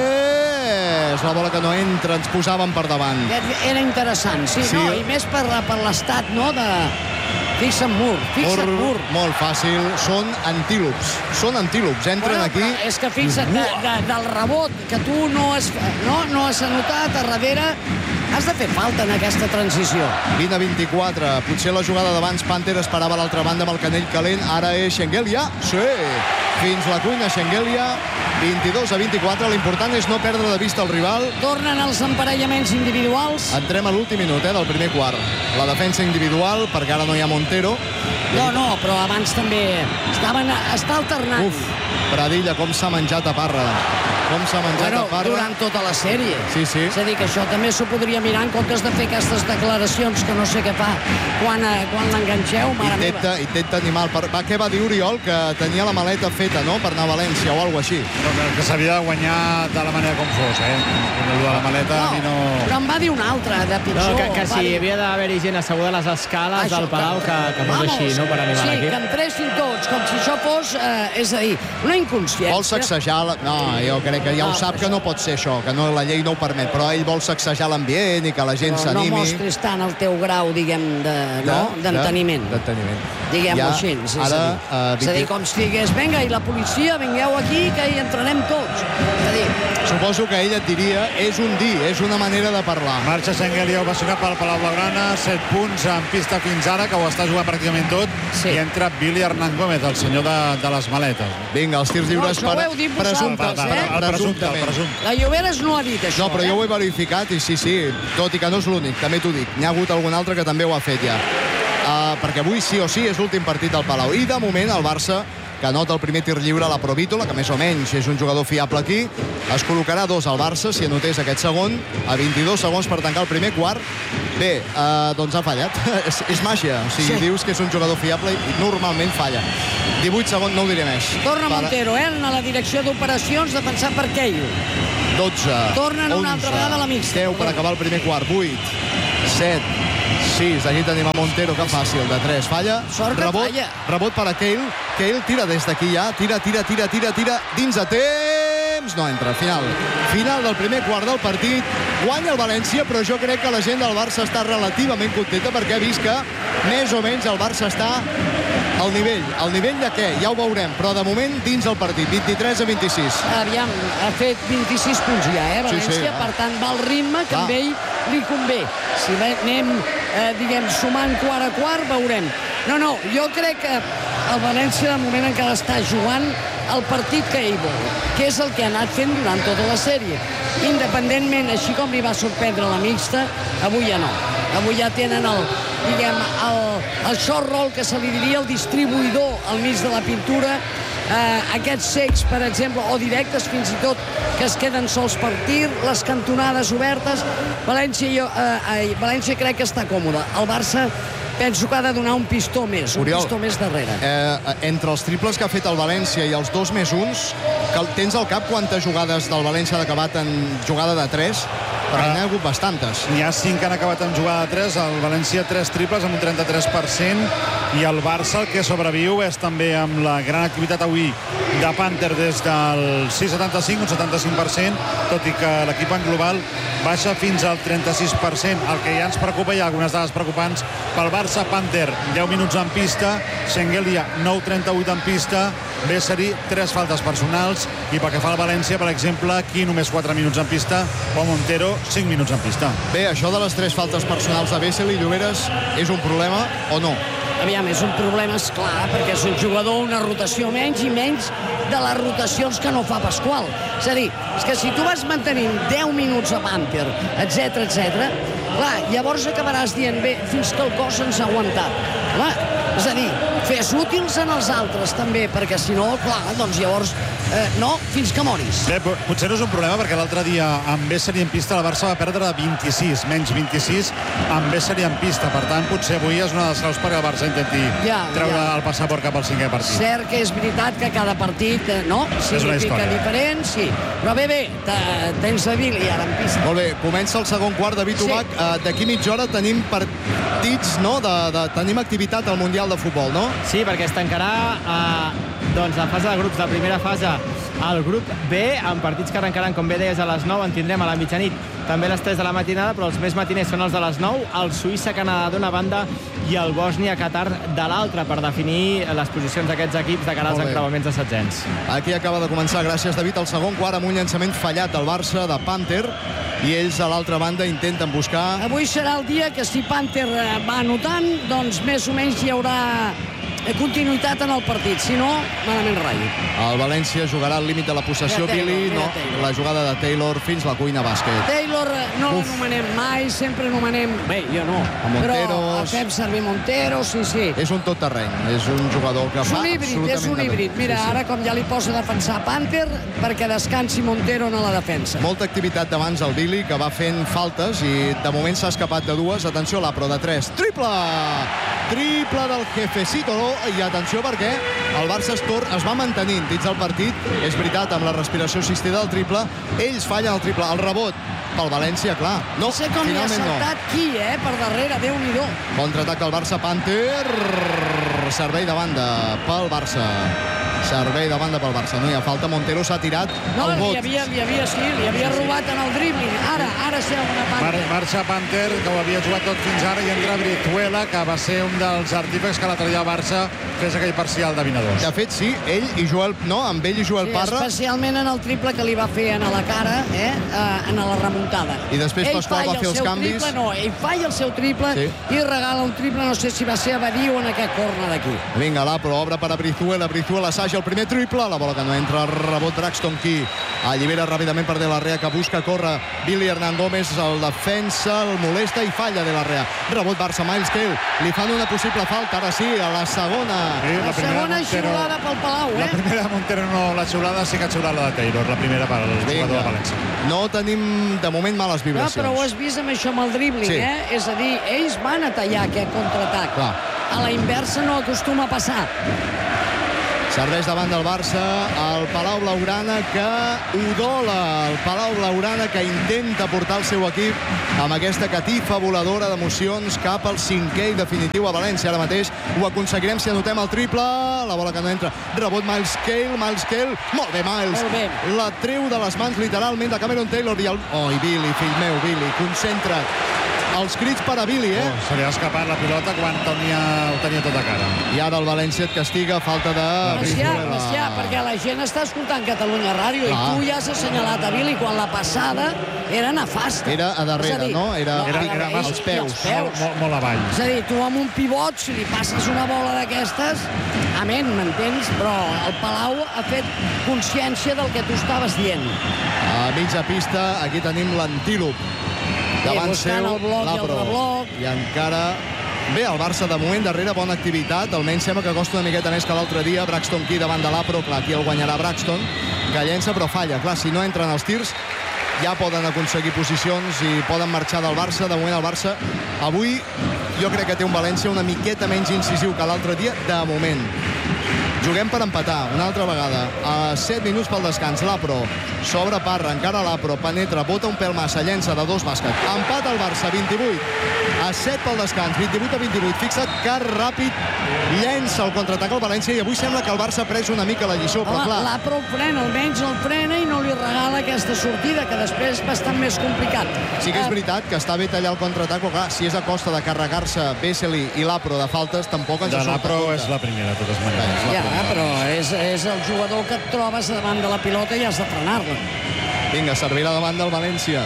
tres, la bola que no entra, ens posaven per davant. Era interessant, sí, sí. No, i més per, per l'estat, no, de... Fixa't Mur, fixa't Mur. Mur. Molt fàcil, són antílops, són antílops, entren bueno, aquí... És que fixa't, de, de, del rebot, que tu no has, no, no has anotat a darrere, has de fer falta en aquesta transició. vint a vint-i-quatre, potser la jugada d'abans Panther esperava a l'altra banda amb el canell calent, ara és Schengelia, sí, fins la cuina Schengelia, vint-i-dos a vint-i-quatre, l'important és no perdre de vista el rival. Tornen els emparellaments individuals. Entrem a l'últim minut eh, del primer quart. La defensa individual, perquè ara no hi ha Montero, No, no, però abans també estaven, està alternant. Uf, Pradilla, com s'ha menjat a Parra. Com s'ha menjat bueno, a Parra. Durant tota la sèrie. Sí, sí. És a dir, que això també s'ho podria mirar en comptes de fer aquestes declaracions que no sé què fa quan, eh, quan l'enganxeu, mare intenta, meva. Intenta animar el par... Va, què va dir Oriol? Que tenia la maleta feta, no?, per anar a València o alguna així. Però que, que s'havia de guanyar de la manera com fos, eh? El de la maleta no, a mi no... Però em va dir una altra, de pitjor. No, que, que si dir... hi havia d'haver-hi gent asseguda a les escales això, del Palau, que, que fos vamos, així, no?, per animar sí, l'equip. Sí, que entressin tots, com si això fos, eh, és a dir, una inconsciència. Vol sacsejar... La... No, jo crec que ja no, ho sap que no pot ser això, que no, la llei no ho permet, però ell vol sacsejar l'ambient i que la gent però s'animi. no mostris tant el teu grau, diguem, de, de, no? d'enteniment. D'enteniment. Diguem-ho ja, així. És ara, a dir, uh, és a dir, com si digués, vinga, i la policia, vingueu aquí, que hi entrarem tots. És a dir... Suposo que ell et diria, és un dir, és una manera de parlar. Marxa Senghelia ovacionat pel Palau Blaugrana, set punts en pista fins ara, que ho està jugant pràcticament tot, sí. I entra Billy Hernán Gómez, el senyor de, de les maletes. Vinga, els tirs lliures no, per... ho heu dit presumpte, vosaltres, eh? El presumpte, el presumpte. La Lloberes no ha dit això, No, però eh? jo ho he verificat i sí, sí, tot i que no és l'únic, també t'ho dic. N'hi ha hagut algun altre que també ho ha fet ja. Uh, perquè avui sí o sí és l'últim partit del Palau. I de moment el Barça, que anota el primer tir lliure a la Provítola, que més o menys és un jugador fiable aquí, es col·locarà dos al Barça si anotés aquest segon, a vint-i-dos segons per tancar el primer quart. Bé, uh, doncs ha fallat. és, és màgia. O sigui, sí. Dius que és un jugador fiable i normalment falla. divuit segons, no ho diré més. Torna Para... Montero, eh, a la direcció d'operacions, defensat per Keil. dotze, Tornen onze, una altra vegada a la mixta. deu per acabar el primer quart, vuit, set, sis, aquí tenim a Montero, que fàcil, de tres, falla. Sort que rebot, falla. Rebot per a Keil. Keil tira des d'aquí ja, tira, tira, tira, tira, tira, dins de temps, no entra, final. Final del primer quart del partit, guanya el València, però jo crec que la gent del Barça està relativament contenta perquè ha vist que més o menys el Barça està al nivell. Al nivell de què? Ja ho veurem, però de moment dins el partit, vint-i-tres a vint-i-sis. Aviam, ha fet vint-i-sis punts ja, eh, València, sí, sí. per tant va al ritme que Va. a ell li convé. Si anem, eh, diguem, sumant quart a quart, veurem. No, no, jo crec que el València de moment encara està jugant el partit que ell vol, que és el que ha anat fent durant tota la sèrie. Independentment, així com li va sorprendre la mixta, avui ja no. Avui ja tenen el, diguem, el, el short roll, que se li diria el distribuïdor al mig de la pintura, eh, aquests cecs, per exemple, o directes fins i tot, que es queden sols per tir, les cantonades obertes. València, jo, eh, València crec que està còmode. El Barça penso que ha de donar un pistó més, un Oriol, pistó més darrere. Eh, entre els triples que ha fet el València i els dos més uns, que tens al cap quantes jugades del València han acabat en jugada de tres? Perquè n'hi ha hagut bastantes. N'hi ha cinc que han acabat en jugada de tres, el València tres triples amb un trenta-tres per cent, i el Barça el que sobreviu és també amb la gran activitat avui de Panther des del sis coma setanta-cinc, un setanta-cinc per cent, tot i que l'equip en global baixa fins al trenta-sis per cent. El que ja ens preocupa, hi ha algunes dades preocupants pel Barça. Panther, deu minuts en pista, Senghelia, nou trenta-vuit en pista, Besseri, tres faltes personals, i pel que fa al València, per exemple, aquí només quatre minuts en pista, o Montero, cinc minuts en pista. Bé, això de les tres faltes personals de Bessel i Lloberes és un problema o no? Aviam, és un problema, és clar, perquè és un jugador, una rotació menys i menys de les rotacions que no fa Pasqual. És a dir, és que si tu vas mantenint deu minuts a Panther, etc etc, clar, llavors acabaràs dient, bé, fins que el cos ens ha aguantat. Clar, és a dir, fes útils en els altres també, perquè si no, clar, doncs llavors eh, no, fins que moris. Bé, potser no és un problema, perquè l'altre dia amb Besseri en pista el Barça va perdre de vint-i-sis, menys vint-i-sis amb Besseri en pista. Per tant, potser avui és una de les claus perquè el Barça intenti ja, treure ja. el passaport cap al cinquè partit. Cert que és veritat que cada partit, eh, no, significa diferent, sí. Però bé, bé, tens la Billy ara en pista. Molt bé, comença el segon quart, David Ubach. Sí. Uh, D'aquí mitja hora tenim partits, no? De, de, tenim activitat al Mundial de Futbol, no? Sí, perquè es tancarà eh, doncs, la fase de grups, la primera fase al grup B, amb partits que arrencaran, com bé deies, a les nou, en tindrem a la mitjanit, també a les tres de la matinada, però els més matiners són els de les nou, el Suïssa-Canadà d'una banda i el Bòsnia-Qatar de l'altra, per definir les posicions d'aquests equips de cara als encreuaments de setzents. Aquí acaba de començar, gràcies David, el segon quart amb un llançament fallat del Barça de Panther, i ells a l'altra banda intenten buscar... Avui serà el dia que si Panther va anotant, doncs més o menys hi haurà continuïtat en el partit, si no, malament rai. El València jugarà al límit de la possessió, Taylor, Billy, no, Taylor. la jugada de Taylor fins la cuina bàsquet. Taylor Taylor no l'anomenem mai, sempre anomenem... Bé, jo no, però el fem servir Montero, sí, sí. És un tot terreny, és un jugador que fa absolutament... És un híbrid, és un híbrid. Mira, ara com ja li posa a defensar Panther perquè descansi Montero en la defensa. Molta activitat d'abans el Billy, que va fent faltes i de moment s'ha escapat de dues. Atenció, l'Apro de tres. Triple! Triple del Jefecito. I atenció perquè el Barça es va mantenint dins del partit. És veritat, amb la respiració assistida del triple. Ells fallen el triple. El rebot pel València, clar. No, no sé com li ha saltat no. Qui, eh? Per darrere, Déu-n'hi-do. Contraatac del Barça, Panther. Servei de banda pel Barça. Servei de banda pel Barça. No hi ha falta. Montero s'ha tirat no, el bot. No, li havia, li havia, sí, li havia robat en el dribbling. Ara, ara sí, una Panther. Mar marxa Panther, que ho havia jugat tot fins ara, i entra Brizuela, que va ser un dels artífecs que l'altre dia el Barça fes aquell parcial de vint a dos. De fet, sí, ell i Joel... No, amb ell i Joel sí, Parra... especialment en el triple que li va fer en la cara, eh? en la remuntada. I després Pasqual va fer els canvis. Triple, no, ell falla el seu triple sí. I regala un triple, no sé si va ser a Badí o en aquest corner d'aquí. Vinga, l'Apro obre per a Brizuela. Brizuela assaja el primer triple, la bola que no entra, el rebot Braxton Key. Allibera ràpidament per De La Rea, que busca córrer Billy Hernán Gómez, el defensa, el molesta i falla De La Rea. Rebot Barça, Miles Cale. Li fan una possible falta, ara sí, a la segona. Sí, la, la segona xiulada pel Palau, eh? La primera de Montero no, la xiulada sí que ha xiulat la de Taylor, la primera per al jugador de València. No tenim, de moment, males vibracions. No, però ho has vist amb això, amb el dribbling, sí. eh? És a dir, ells van a tallar aquest contraatac. Clar. A la inversa no acostuma a passar. Serveix davant del Barça el Palau Blaugrana, que udola el Palau Blaugrana, que intenta portar el seu equip amb aquesta catifa voladora d'emocions cap al cinquè i definitiu a València. Ara mateix ho aconseguirem si anotem el triple. La bola que no entra. Rebot Miles Cale. Miles Cale. Molt bé, Miles. Molt bé. La treu de les mans literalment de Cameron Taylor. I el... Oh, i Billy, fill meu, Billy, concentra't. Els crits per a Billy, eh? Oh, se li ha escapat la pilota quan tenia, ho tenia tot a cara. I ara el València et castiga, falta de... Macià, Macià, perquè la gent està escoltant Catalunya Ràdio. Clar. I tu ja has assenyalat a Billy quan la passada era nefasta. Era a darrere, dir, no? Era, no, era, era als els peus, els peus. Molt, molt, molt avall. És a dir, tu amb un pivot, si li passes una bola d'aquestes, amén, m'entens? Però el Palau ha fet consciència del que tu estaves dient. A mitja pista, aquí tenim l'antílop. Davant seu, l'Apro. I encara... Bé, el Barça de moment darrere, bona activitat. Almenys sembla que costa una miqueta més que l'altre dia. Braxton Key davant de l'Apro. Clar, aquí el guanyarà Braxton, que llença però falla. Clar, si no entren els tirs, ja poden aconseguir posicions i poden marxar del Barça. De moment el Barça avui jo crec que té un València una miqueta menys incisiu que l'altre dia, de moment. Juguem per empatar, una altra vegada. A set minuts pel descans, l'Apro. S'obre Parra, encara l'Apro, penetra, bota un pèl massa, llença de dos bàsquet. Empat al Barça, vint-i-vuit a set pel descans, vint-i-vuit a vint-i-vuit. Fixa't que ràpid llença el contraatac al València i avui sembla que el Barça ha pres una mica la lliçó, però clar... L'Apro el frena, almenys el frena i no li regala aquesta sortida, que després és bastant més complicat. Sí que és veritat que està bé tallar el contraatac, però clar, si és a costa de carregar-se Vesely i l'Apro de faltes, tampoc ens de surt. L'Apro és la primera, de totes maneres. Ja, però és, és el jugador que et trobes davant de la pilota i has de frenar-la. Vinga, servirà davant del València.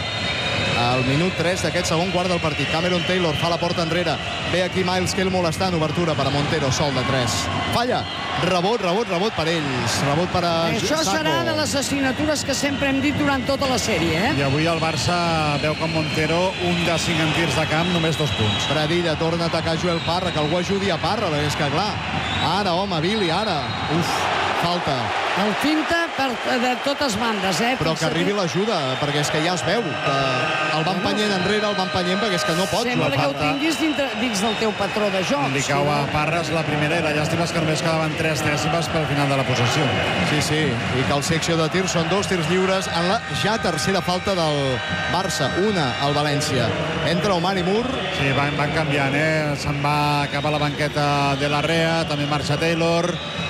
Al minut tres d'aquest segon quart del partit. Cameron Taylor fa la porta enrere. Ve aquí Miles Cale molestant. Obertura per a Montero, sol de tres. Falla. Rebot, rebot, rebot per ells. Rebot per a Això Sacco. Serà de les assignatures que sempre hem dit durant tota la sèrie, eh? I avui el Barça veu com Montero un de cinc en tirs de camp, només dos punts. Pradilla torna a atacar Joel Parra, que algú ajudi a Parra, perquè és que clar. Ara, home, Billy, ara. Uf, falta. El finta per, de totes bandes, eh? Però que arribi l'ajuda, perquè és que ja es veu que el van empenyent enrere, el van empenyent, perquè és que no pot. Sembla que ho tinguis dintre, dins del teu patró de joc. Li cau a Parres la primera i la llàstima és que només quedaven tres dècimes pel final de la possessió. Sí, sí, i que el secció de tirs són dos tirs lliures en la ja tercera falta del Barça, una al València. Entra Omar i Moore. Sí, van, van canviant, eh? Se'n va cap a la banqueta De La Rea, també marxa Taylor,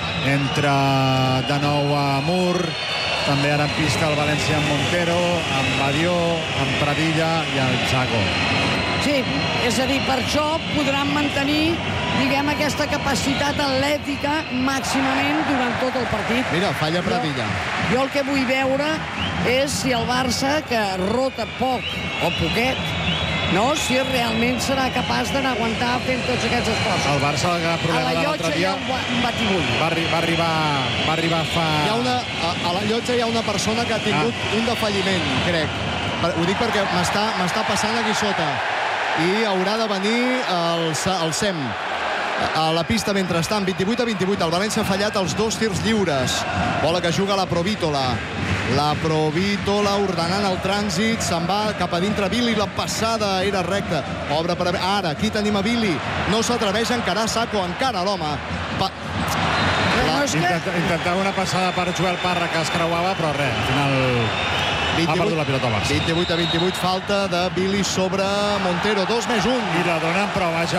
entra de nou a Moore, també ara en pista el València amb Montero, amb Badió, amb Pradilla i el Chaco. Sí, és a dir, per això podran mantenir, diguem, aquesta capacitat atlètica màximament durant tot el partit. Mira, falla Pradilla. Jo, jo el que vull veure és si el Barça, que rota poc o poquet, no? Si realment serà capaç d'aguantar fent tots aquests esforços. El Barça, el gran problema de l'altre dia... A la llotja hi ha un batibull. Va, arri va, arribar, va arribar fa... Hi ha una, a, a la llotja hi ha una persona que ha tingut ah. un defalliment, crec. Ho dic perquè m'està passant aquí sota. I haurà de venir el, el Sem a la pista mentrestant. vint-i-vuit a vint-i-vuit. El València ha fallat els dos tirs lliures. Bola que juga la Provítola. La Provítola ordenant el trànsit. Se'n va cap a dintre Billy. La passada era recta. Obre per... Ara, aquí tenim a Billy. No s'atreveix a encarar Sacco. Encara l'home. Pa... La... Intenta, intentava una passada per Joel Parra que es creuava, però res, al final vint-i-vuit, ha perdut la pilota al Barça. vint-i-vuit a vint-i-vuit, falta de Billy sobre Montero, dos més un. I la donen, però vaja.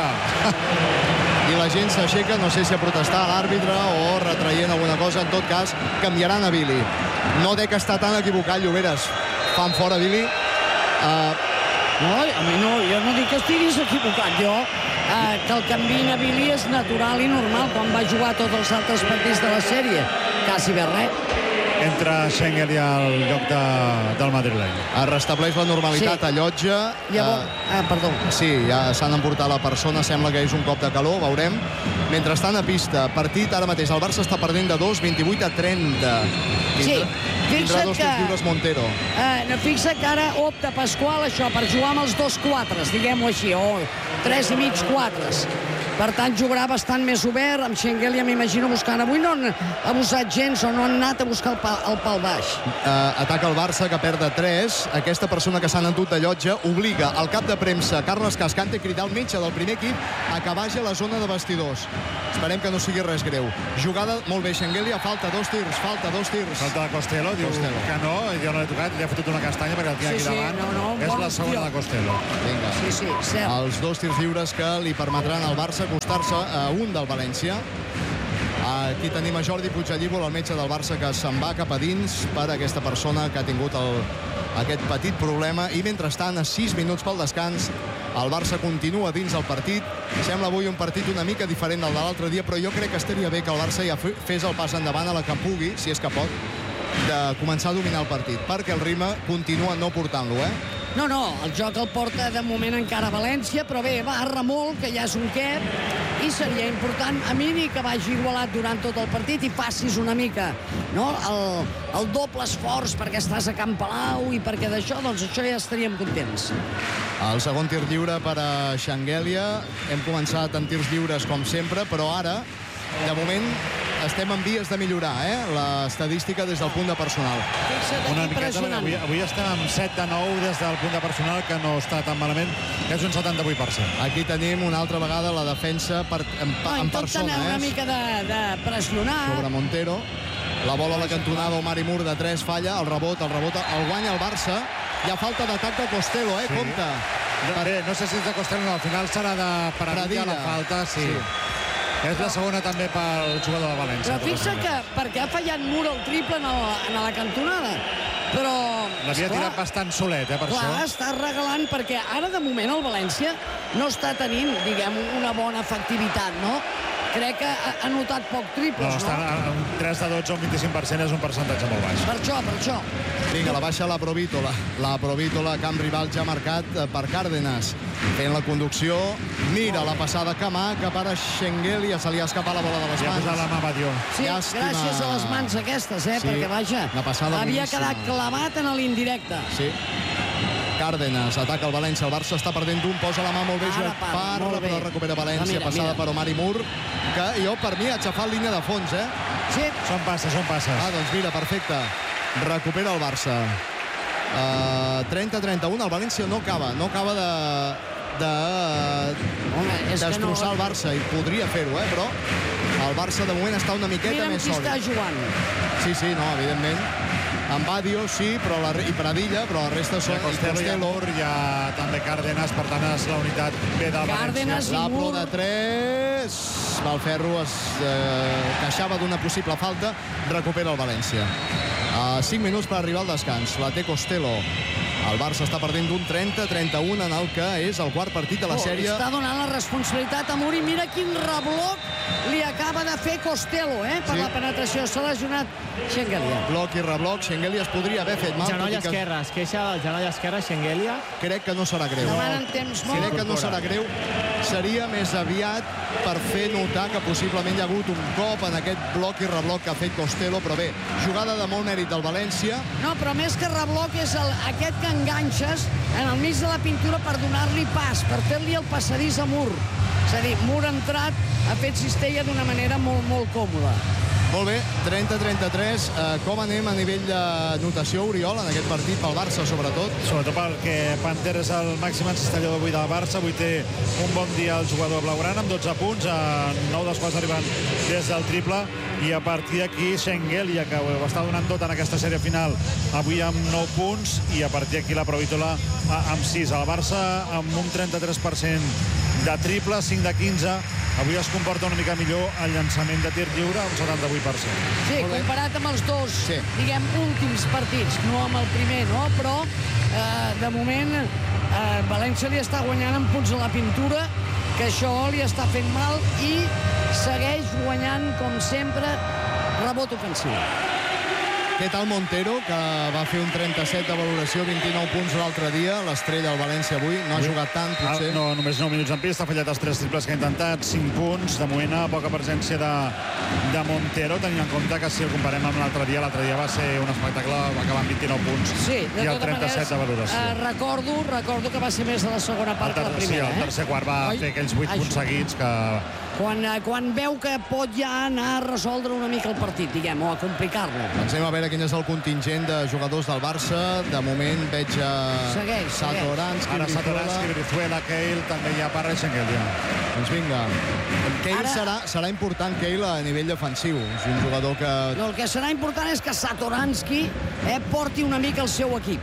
I la gent s'aixeca, no sé si a protestar a l'àrbitre o retraient alguna cosa. En tot cas, canviaran a Billy. No dec estar tan equivocat, Lloberes. Fan fora Billy. Uh... No, a mi no, jo no dic que estiguis equivocat. Jo, eh, que el canviïn a Billy és natural i normal quan va jugar tots els altres partits de la sèrie. Quasi bé res. Entra Schengeli al lloc de, del madrileny. Es restableix la normalitat sí. a Llotja. Llavors, uh, ah, perdó. Sí, ja s'han emportat la persona, sembla que és un cop de calor, veurem. Mentrestant a pista, partit ara mateix. El Barça està perdent de dos, vint-i-vuit a trenta. Sí, fixa't dos que... lliures Montero. Eh, fixa't que ara opta Pasqual això, per jugar amb els dos quatres, diguem-ho així, o tres i mig quatres. Per tant, jugarà bastant més obert, amb Schengeli, m'imagino, buscant. Avui no han abusat gens o no han anat a buscar el pal, el pal baix. Uh, ataca el Barça, que perd de tres. Aquesta persona que s'ha endut de Llotja obliga el cap de premsa, Carles Cascante, a cridar el metge del primer equip a que vagi a la zona de vestidors. Esperem que no sigui res greu. Jugada molt bé, Schengeli, a falta dos tirs, falta dos tirs. Falta de Costello, diu Costello. Que no, jo no l'he tocat, li ha fotut una castanya perquè el tinc sí, aquí davant. Sí, no, no, és bon la segona tio. de Costello. Vinga. Sí, sí, cert. Els dos tirs lliures que li permetran al Barça acostar-se a un del València. Aquí tenim a Jordi Puigdellíbol, el metge del Barça, que se'n va cap a dins per aquesta persona que ha tingut el, aquest petit problema. I mentrestant, a sis minuts pel descans, el Barça continua dins el partit. Sembla avui un partit una mica diferent del de l'altre dia, però jo crec que estaria bé que el Barça ja fes el pas endavant a la que pugui, si és que pot, de començar a dominar el partit, perquè el Rima continua no portant-lo, eh? No, no, el joc el porta de moment encara a València, però bé, va a remolc, que ja és un quep, i seria important a mi que vagi igualat durant tot el partit i passis una mica, no?, el, el doble esforç perquè estàs a Can Palau i perquè d'això, doncs això ja estaríem contents. El segon tir lliure per a Xanguèlia. Hem començat amb tirs lliures com sempre, però ara, de moment, estem en vies de millorar, eh? L'estadística des del punt de personal. Una miqueta, avui, avui estem amb set de nou des del punt de personal, que no està tan malament, que és un setanta-vuit per cent. Aquí tenim una altra vegada la defensa per, en, no, en persona, eh? una mica de, de pressionar. Sobre Montero. La bola a la cantonada, Omar Moore de tres, falla, el rebot, el rebot, el guanya el Barça. Hi ha falta d'atac de Costello, eh? Sí. Compte. No, bé, no sé si és de Costello, no, al final serà de Pradilla la falta, sí. sí. És la segona també pel jugador de València. Però fixa't que perquè ha fallat Moore el triple en, el, en la cantonada. Però... l'havia tirat bastant solet, eh, per clar, això. Està regalant, perquè ara de moment el València no està tenint, diguem, una bona efectivitat, no? Crec que ha notat poc triples, no? No, està en tres de dotze, un vint-i-cinc per cent, és un percentatge molt baix. Per això, per això. Vinga, la baixa la Provítola. La Provítola, camp rival ja marcat per Cárdenas. Fent la conducció, mira la passada Camà, que per a Schengeli, ja se li ha escapat la bola de les mans. Ja ha posat la mà Badió. Sí, Llàstima. Gràcies a les mans aquestes, eh? Sí, perquè, vaja, havia boníssima. quedat clavat en l'indirecte. Sí. Cárdenas ataca el València, el Barça està perdent d'un, posa la mà molt bé, Joel Parra, però recupera València, mira, passada mira. per Omar Moore, que jo per mi ha aixafat línia de fons, eh? Sí. Són passes, són passes. Ah, doncs mira, perfecte. Recupera el Barça. Uh, trenta a trenta u, el València no acaba, no acaba de, de Home, destrossar no... el Barça, i podria fer-ho, eh? Però el Barça de moment està una miqueta Mira'm més sòlid. Mira'm qui està jugant. Sí, sí, no, evidentment. En Badio, sí, però la, i Pradilla, però la resta són... Costello, Costello. Hi ha també Cárdenas, per tant és la unitat B del Cárdenas València. L'Aplo de tres... Valferro es eh, queixava d'una possible falta, recupera el València. A cinc minuts per arribar al descans. La té Costello. El Barça està perdent d'un trenta a trenta u en el que és el quart partit de la oh, sèrie. Està donant la responsabilitat a Muri. Mira quin reblot li acaba de fer Costello, eh? Per Sí. la penetració. S'ha lesionat Schengelia. Bloc i rebloc, Schengelia es podria haver fet mal. Genoll tot i que esquerre, es queixa del genoll esquerre, Schengelia. Crec que no serà greu. Demanen temps molt. Crec que no serà greu. Seria més aviat per fer notar que possiblement hi ha hagut un cop en aquest bloc i rebloc que ha fet Costello, però bé, jugada de molt mèrit del València. No, però més que rebloc és el, aquest que enganxes en el mig de la pintura per donar-li pas, per fer-li el passadís a Mur. És a dir, Mur ha entrat, ha fet cistella d'una manera molt, molt còmoda. Molt bé, trenta a trenta-tres. Eh, com anem a nivell de notació, Oriol, en aquest partit, pel Barça, sobretot? Sobretot perquè Panter és el màxim encistellador avui del Barça. Avui té un bon dia el jugador blaugrana amb dotze punts, a nou dels quals arriben des del triple, i a partir d'aquí Schengelia, que ho està donant tot en aquesta sèrie final, avui amb nou punts, i a partir d'aquí la Provítola amb sis. El Barça amb un trenta-tres per cent de triple, cinc de quinze. Avui es comporta una mica millor el llançament de tir lliure, un setanta-vuit per cent. Sí, comparat amb els dos, Sí. diguem, últims partits, no amb el primer, no? Però, eh, de moment, eh, València li està guanyant en punts a la pintura, que això li està fent mal, i segueix guanyant, com sempre, rebot ofensiu. Què tal Montero, que va fer un trenta-set de valoració, vint-i-nou punts l'altre dia, l'estrella del València avui, no ha jugat tant, potser. Ah, no, només nou minuts en pista, ha fallat els tres triples que ha intentat, cinc punts, de moment a poca presència de, de Montero, tenint en compte que si el comparem amb l'altre dia, l'altre dia va ser un espectacle, va acabar amb vint-i-nou punts, Sí, de i el tota trenta-set de manera, valoració. eh, recordo, recordo que va ser més de la segona El part que la tercer, sí, primera, el eh? tercer quart va Oi? fer aquells vuit Això. punts seguits que... Quan, eh, quan veu que pot ja anar a resoldre una mica el partit, diguem, o a complicar-lo. Doncs anem a veure quin és el contingent de jugadors del Barça. De moment veig a Segueix, Satoranski, Ara Brizuela. Satoranski, Brizuela, Keil, també hi ha Parra i Schengelia. Doncs vinga. Keil Ara- serà, serà important, Keil, a nivell defensiu. És un jugador que... No, el que serà important és que Satoranski eh, porti una mica el seu equip.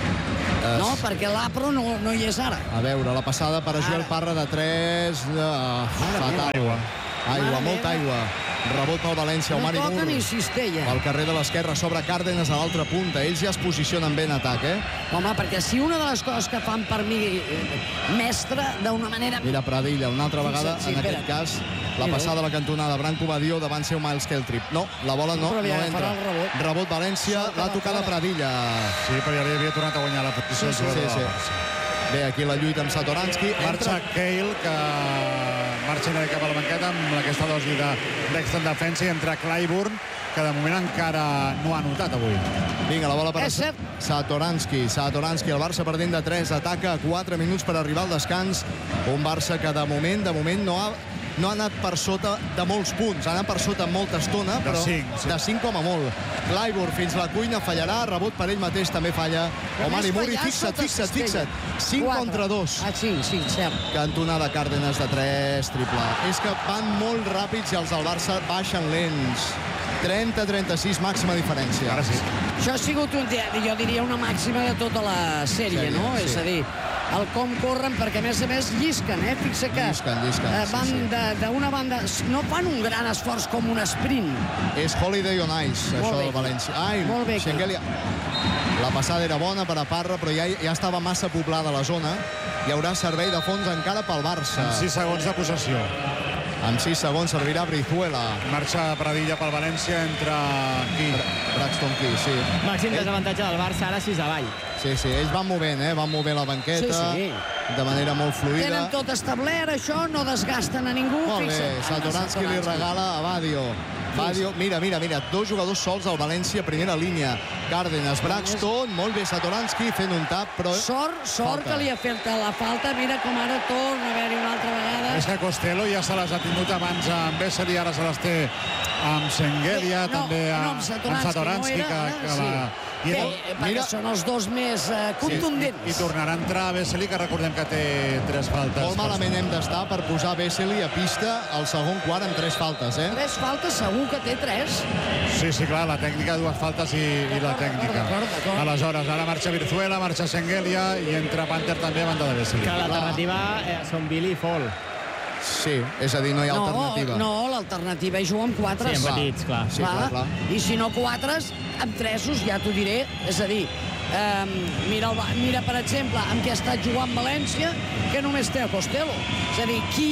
No, perquè l'Apro no, no hi és ara. A veure, la passada per a Joel Parra de tres... Uh, fatal. Aigua. Aigua, Mare molta meva. aigua. Rebot pel València, No Omar i toca Mur. ni cistella. Al carrer de l'esquerra, sobre Cárdenas a l'altra punta. Ells ja es posicionen bé en atac, eh? Home, perquè si una de les coses que fan per mi eh, mestre, d'una manera... Mira Pradilla, una altra vegada, Sí, en espera. aquest cas, la Mira. passada a la cantonada. Branco Badió davant seu Miles Keltrip. No, la bola no, Però li no agafarà entra. el rebot. Rebot València, Salta l'ha de tocada fora. Pradilla. Sí, però ja li havia tornat a guanyar la posició. Sí, sí, sí. Bé, aquí la lluita amb Satoranski. Marxa Keil, que marxa una mica cap a la banqueta amb aquesta dosi de- d'extra en defensa, i entra Clyburn, que de moment encara no ha anotat avui. Vinga, la bola per a És cert. Satoranski. Satoranski, el Barça perdent de tres, ataca a quatre minuts per arribar al descans. Un Barça que de moment, de moment no ha no ha anat per sota de molts punts, ha anat per sota molta estona, De però cinc, sí. de cinc com a molt. Clyburn fins la cuina fallarà, rebot per ell mateix també falla. Omar i Muri, fixa't, fixa't, fixa't. cinc contra dos. Ah, cinc, cinc, cert. Cantonada Cárdenas de tres, triple. És que van molt ràpids i els del Barça baixen lents. trenta a trenta-sis, màxima diferència. Ara sí. Això ha sigut, un, jo diria, una màxima de tota la sèrie, Sèrie, no? sí. És a dir, el com corren, perquè a més a més llisquen, eh? Fixa que Llisquen, llisquen, eh, sí, van sí. de- d'una banda, no fan un gran esforç com un sprint. És Holiday on Ice, Molt això bé del aquí. València. Ai, Molt bé aquí. Schengelia. La passada era bona per a Parra, però ja, ja estava massa poblada la zona. Hi haurà servei de fons encara pel Barça. Amb sis segons de possessió. Amb sis segons servirà Brizuela. Marxa Pradilla pel València, entra aquí. Braxton Key, sí. Màxim Ell- desavantatge del Barça, ara sis avall. Sí, sí, ells van movent, eh? Van movent la banqueta Sí, sí. de manera molt fluida. Tenen tot establert, això, no desgasten a ningú. Molt bé, Fixa't. Satoranski li regala a Badio. Badio, mira, mira, mira, dos jugadors sols al València, primera línia. Cárdenas, Braxton, molt bé Satoranski fent un tap, però... Sort, sort Falta. que li ha fet la falta. Mira com ara torna a haver-hi una altra vegada. És que Costello ja se les ha tingut abans amb Bessel i ara se les té amb Schengelia, No, també a, no, amb Satoranski, Satoranski, no era, que, ara que sí. la... I, Bé, no, eh, perquè mira- són els dos més eh, contundents. I tornarà a entrar Bessel, que recordem que té tres faltes. Molt malament hem d'estar per posar Vesely a pista al segon quart amb tres faltes, eh? Tres faltes, segur que té tres. Sí, sí, clar, la tècnica, dues faltes i, i la tècnica. d'acord, d'acord. Aleshores, ara marxa Brizuela, marxa Schengelia i entra Panther també a banda de Bessel. Que l'alternativa eh, són Billy i Fall. Sí, és a dir, no hi ha No, alternativa. no, l'alternativa és jugar amb quatre. Sí, amb petits, clar. Sí, clar, clar. I si no quatres, amb tresos, ja t'ho diré. És a dir, eh, mira, el, Ba- mira, per exemple, amb què ha estat jugant València, que només té a Costello. És a dir, qui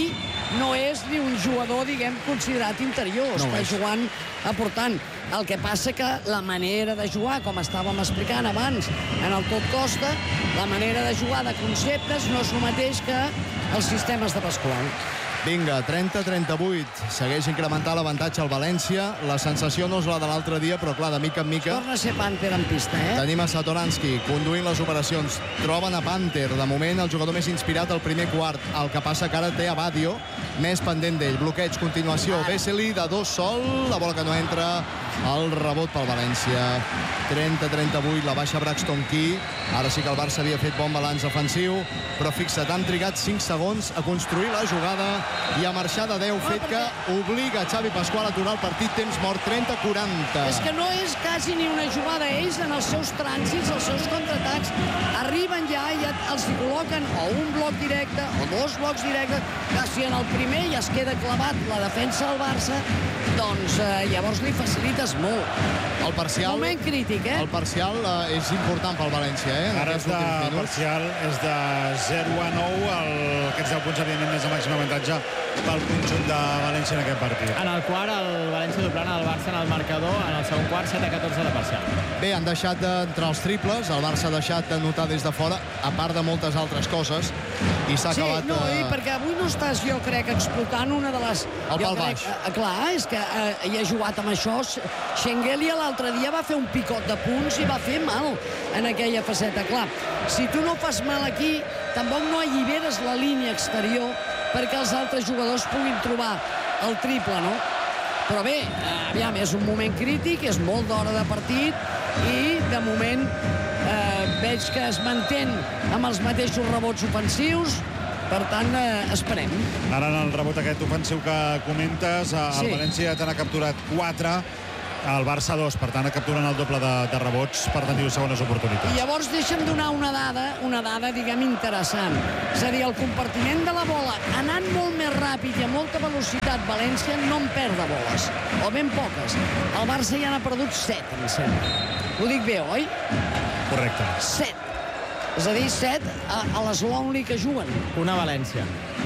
no és ni un jugador, diguem, considerat interior. No Està és. jugant aportant. El que passa que la manera de jugar, com estàvem explicant abans en el tot costa, la manera de jugar de conceptes no és el mateix que els sistemes de Pasqual. Vinga, trenta a trenta-vuit. Segueix incrementant l'avantatge al València. La sensació no és la de l'altre dia, però clar, de mica en mica... Torna a ser Panther en pista, eh? Tenim a Satoranski conduint les operacions. Troben a Panther. De moment, el jugador més inspirat al primer quart. El que passa que ara té a Badio, més pendent d'ell. Bloqueig, continuació. Vesely de dos sol. La bola que no entra. El rebot pel València. trenta a trenta-vuit. La baixa Braxton Key. Ara sí que el Barça havia fet bon balanç defensiu. Però fixa't, han trigat cinc segons a construir la jugada i a marxar de deu, fet que obliga Xavi Pasqual a aturar el partit. Temps mort, trenta a quaranta. És que no és quasi ni una jugada. Ells, en els seus trànsits, els seus contraatacs, arriben ja i els hi col·loquen o un bloc directe o dos blocs directes, que si en el primer ja es queda clavat la defensa del Barça, doncs eh, llavors li facilites molt. El parcial... Moment crític, eh? El parcial eh, és important pel València, eh? En Ara és de parcial, és de zero a nou. El, aquests deu punts, evidentment, és de màxim avantatge pel conjunt de València en aquest partit. En el quart, el València doblant el Barça en el marcador. En el segon quart, set a catorze de parcial. Bé, han deixat d'entrar els triples. El Barça ha deixat de notar des de fora, a part de moltes altres coses. I s'ha sí, acabat... no, eh... i perquè avui no estàs, jo crec, explotant una de les... El jo pal crec, baix. Eh, clar, és que eh, hi ha jugat amb això. Schengelia l'altre dia va fer un picot de punts i va fer mal en aquella faceta. Clar, si tu no fas mal aquí, tampoc no alliberes la línia exterior perquè els altres jugadors puguin trobar el triple, no? Però bé, aviam, és un moment crític, és molt d'hora de partit i, de moment, eh, veig que es mantén amb els mateixos rebots ofensius. Per tant, eh, esperem. Ara en el rebot aquest ofensiu que comentes, el Sí. València ja te n'ha capturat quatre, el Barça dos, per tant capturen el doble de, de rebots per tenir segones oportunitats. I llavors deixa'm donar una dada, una dada, diguem, interessant. És a dir, el compartiment de la bola, anant molt més ràpid i a molta velocitat, València no en perd de boles, o ben poques. El Barça ja n'ha perdut set, em sembla. Ho dic bé, oi? Correcte. Set. És a dir, set a, a les Lonely que juguen. Una València.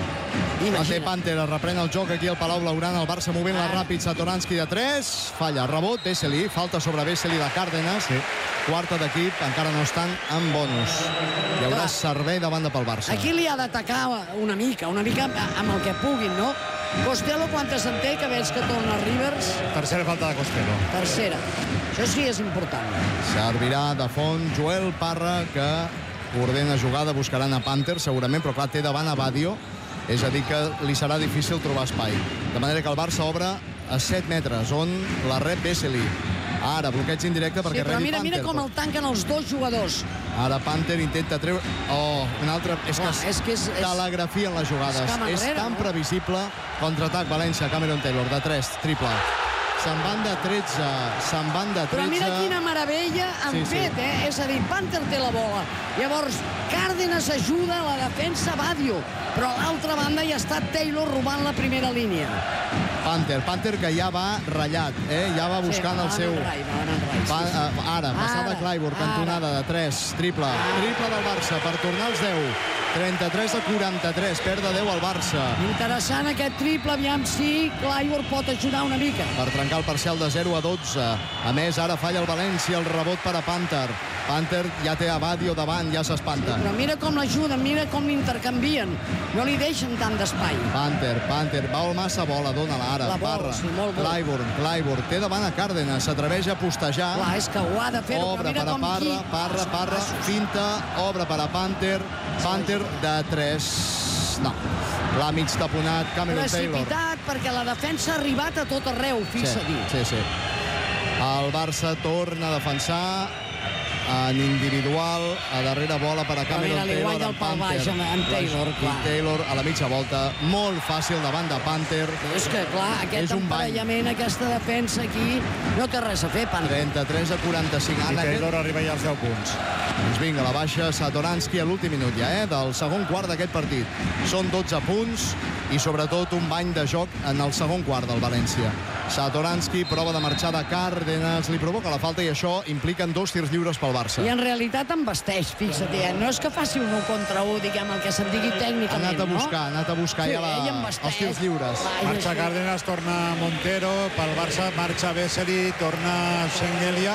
La té Panther, es reprèn el joc aquí al Palau Blaugrana, el Barça movent-la ràpid, Satoranski de tres, falla, rebot, Vesely, falta sobre Vesely de Cárdenas, sí. Quarta d'equip, encara no estan en bonus. Hi haurà servei de banda pel Barça. Aquí li ha d'atacar una mica, una mica amb el que puguin, no? Costello, quantes en té, que veig que torna Rivers? Tercera falta de Costello. Tercera. Això sí és important. Servirà de font Joel Parra, que ordena jugada, buscaran a Panther, segurament, però clar, té davant a Badio. És a dir, que li serà difícil trobar espai. De manera que el Barça obre a set metres, on la rep Vesely. Ara, bloqueig indirecte perquè sí, però rebi mira, Panther. mira com el tanquen els dos jugadors. Ara Panther intenta treure... Oh, un altre... És Clar, que és que és- és- telegrafia en les jugades. és cama És enrere, tan no? previsible. Contraatac València, Cameron Taylor, de tres, triple. Se'n van de tretze, se'n van de tretze. Però mira quina meravella han Sí, sí. fet, eh? És a dir, Panther té la bola. Llavors, Cárdenas ajuda a la defensa Badio, però a l'altra banda ja està Taylor robant la primera línia. Panther, Panther que ja va ratllat, eh? Ja va buscant sí, el seu... Va en rai, va en rai. Pa, Sí, sí. uh, ara, passada Ara, Clyburn, cantonada de tres, triple. Triple del Barça per tornar als deu. trenta-tres a quaranta-tres, perd de deu al Barça. Interessant aquest triple, aviam si Clyburn pot ajudar una mica. Per trencar el parcial de zero a dotze. A més, ara falla el València, el rebot per a Panther. Panther ja té a Badio davant, ja s'espanta. Però mira com l'ajuden, mira com l'intercanvien. No li deixen tant d'espai. Panther, Panther, vol massa bola, dóna-la ara. La vol, Parra, sí, molt vol. Clyburn, Clyburn, té davant a Cárdenas, s'atreveix a postejar. Clar, és que ho ha de fer, però Obre mira per a com Parra, qui... Parra, Parra, finta, obre per a Panther, Panther de tres. No, l'ha mig taponat Cameron Taylor. Precipitat, perquè la defensa ha arribat a tot arreu, fins a Sí, dir. sí, sí. El Barça torna a defensar en individual, a darrere bola per a Però Cameron mira, li Taylor guanya el amb pal Panther. baix amb- amb Taylor, I clar. Taylor a la mitja volta, molt fàcil davant de Panther. És que, clar, aquest És un bany. emparellament, aquesta defensa aquí, no té res a fer, Panther. trenta-tres a quaranta-cinc. I En aquest... Taylor arriba ja als deu punts. Doncs vinga, la baixa Satoranski a l'últim minut ja, eh, del segon quart d'aquest partit. Són dotze punts i sobretot un bany de joc en el segon quart del València. Satoranski prova de marxar de Cárdenas, li provoca la falta i això impliquen dos tirs lliures pel Barça. Barça. I en realitat em vesteix, fixa't, eh? No és que faci un u contra u, diguem, el que se'n digui tècnicament, ha anat a buscar, no? ha anat a buscar sí, ja la, els tirs lliures. Marxa Cárdenas, torna Montero, pel Barça marxa Vesely, torna Schengelia,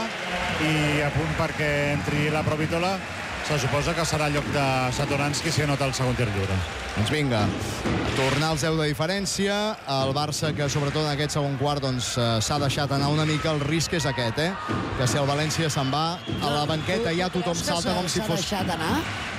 i a punt perquè entri la Provítola. Se suposa que serà lloc de Satoranski si anota el segon tir lliure. Doncs vinga, tornar als deu de diferència. El Barça, que sobretot en aquest segon quart doncs, s'ha deixat anar una mica, el risc és aquest, eh? Que si el València se'n va a la banqueta ja tothom salta com si fos... S'ha deixat anar?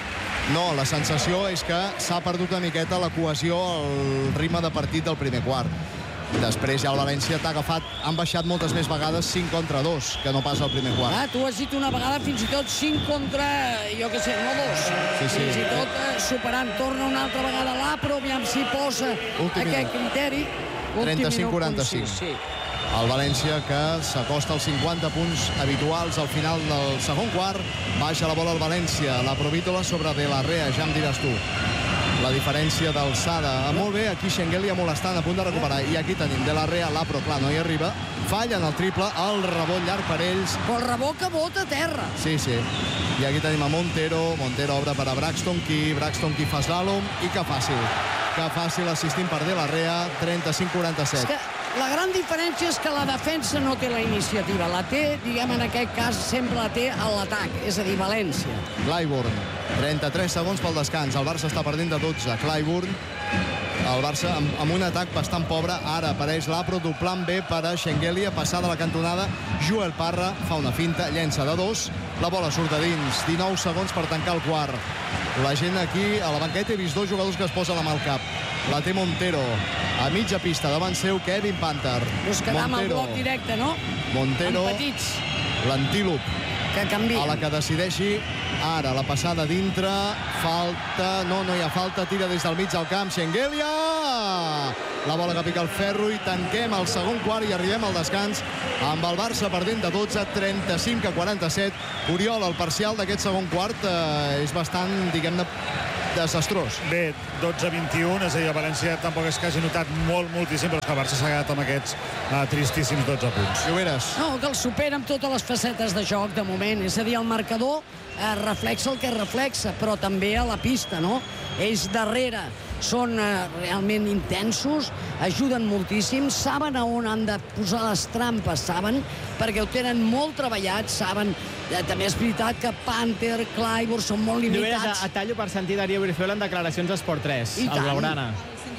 No, la sensació és que s'ha perdut una miqueta la cohesió, el ritme de partit del primer quart. Després ja el València t'ha agafat, han baixat moltes més vegades cinc contra dos, que no pas al primer quart. Ah, tu has dit una vegada fins i tot cinc contra, jo què sé, no dos. Sí, sí. Fins i tot eh, superant, torna una altra vegada l'Apro, aviam si posa Últim aquest minut. criteri. trenta-cinc quaranta-cinc. Sí. El València, que s'acosta als cinquanta punts habituals al final del segon quart, baixa la bola al València, la Provítola sobre De La Rea, ja em diràs tu. La diferència d'alçada. Molt bé, aquí Schengelia molestant, a punt de recuperar. I aquí tenim De La Rea, l'Apro, clar, no hi arriba. Fallen el triple, el rebot llarg per ells. Però el rebot que bota a terra. Sí, sí. I aquí tenim a Montero. Montero obre per a Braxton Key. Braxton Key fa slalom. I que fàcil. Que fàcil assistint per De La Rea. trenta-cinc quaranta-set. És que la gran diferència és que la defensa no té la iniciativa. La té, diguem, en aquest cas, sempre la té a l'atac. És a dir, València. Clyburn. trenta-tres segons pel descans. El Barça està perdent de dotze. Clyburn. El Barça amb, amb un atac bastant pobre. Ara apareix l'Apro, doblant bé per a Schengelia, passada la cantonada. Joel Parra fa una finta, llença de dos. La bola surt a dins. dinou segons per tancar el quart. La gent aquí a la banqueta he vist dos jugadors que es posen la mà al cap. La té Montero. A mitja pista davant seu Kevin Panther. Us quedam al bloc directe, no? Montero. Amb petits. L'antílop. Que canvia. A la que decideixi ara la passada dintre, falta, no, no hi ha falta, tira des del mig del camp Schengelia, la bola que pica el ferro i tanquem el segon quart i arribem al descans amb el Barça perdent de dotze, trenta-cinc a quaranta-set. Oriol, el parcial d'aquest segon quart eh, és bastant, diguem-ne, desastrós. Bé, dotze a vint-i-un, és a dir, el València tampoc és que hagi notat molt, moltíssim, però és que el Barça s'ha quedat amb aquests uh, tristíssims dotze punts. Lloberes. No, que el supera amb totes les facetes de joc de moment, és a dir, el marcador eh, reflexa el que reflexa, però també a la pista, no? Ells darrere són eh, realment intensos, ajuden moltíssim, saben a on han de posar les trampes, saben, perquè ho tenen molt treballat, saben, eh, també és veritat que Panther, Clyburn són molt limitats. Lloberes, a, a tallo per sentir Darío Brizuela en declaracions a Sport tres, I al tant. Blaugrana.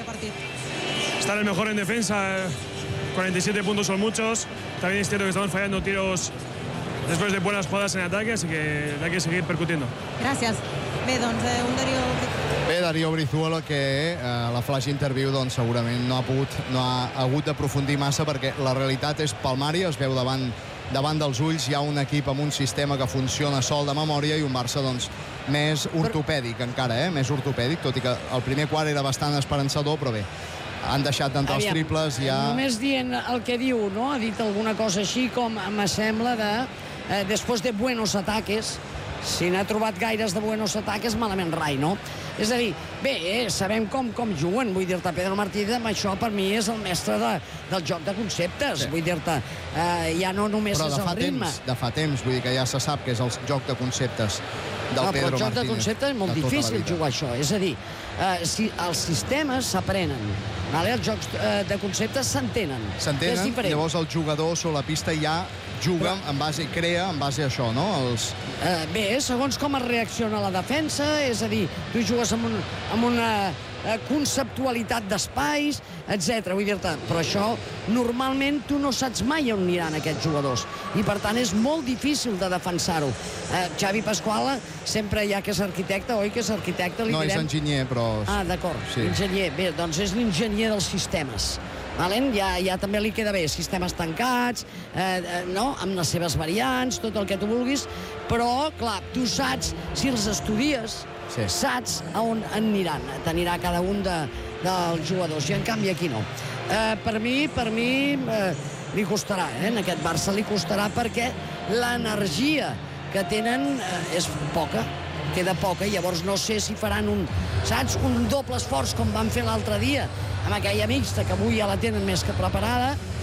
Estar el mejor en defensa, cuarenta y siete puntos son muchos, también es cierto que estamos fallando tiros después de buenas jugadas en ataque, así que hay que seguir percutiendo. Gràcies. Bé, doncs, eh, un Darío... Bé, Darío Brizuela, que eh, la flash interview doncs, segurament no ha pogut, no ha hagut d'aprofundir massa perquè la realitat és palmària, es veu davant, davant dels ulls, hi ha un equip amb un sistema que funciona sol de memòria i un Barça doncs, més ortopèdic encara, eh? més ortopèdic, tot i que el primer quart era bastant esperançador, però bé, han deixat d'entrar els triples ja... Només dient el que diu, no? Ha dit alguna cosa així com, me sembla, de eh, després de buenos ataques, si n'ha trobat gaires de buenos ataques, malament rai, no? És a dir, bé, eh, sabem com, com juguen, vull dir-te, Pedro Martí, amb això per mi és el mestre de, del joc de conceptes, sí. Vull dir-te, eh, ja no només però és el ritme. Temps, de fa temps, vull dir que ja se sap que és el joc de conceptes del no, Pedro Martínez. Però el joc de conceptes és molt difícil jugar això, és a dir, eh, si els sistemes s'aprenen, vale? Els jocs eh, de conceptes s'entenen. S'entenen, llavors el jugador sobre la pista ja juga però... en base, crea en base a això, no? Els... Eh, bé, segons com es reacciona la defensa, és a dir, tu jugues amb, un, amb una eh, conceptualitat d'espais, etcètera. Vull dir-te, però això normalment tu no saps mai on aniran aquests jugadors i per tant és molt difícil de defensar-ho. Eh, Xavi Pasquala sempre ja que és arquitecte, oi que és arquitecte? Li no, direm... és enginyer, però... Ah, d'acord, sí. Enginyer. Bé, doncs és l'enginyer dels sistemes. Valen? Ja, ja també li queda bé, sistemes tancats, eh, eh, no? Amb les seves variants, tot el que tu vulguis, però, clar, tu saps, si els estudies, sí. Saps a on aniran, t'anirà cada un de, dels jugadors, i en canvi aquí no. Eh, per mi, per mi, eh, li costarà, eh? En aquest Barça li costarà perquè l'energia que tenen eh, és poca, queda poca, i llavors no sé si faran un, saps, un doble esforç com van fer l'altre dia amb aquella mixta que avui ja la tenen més que preparada,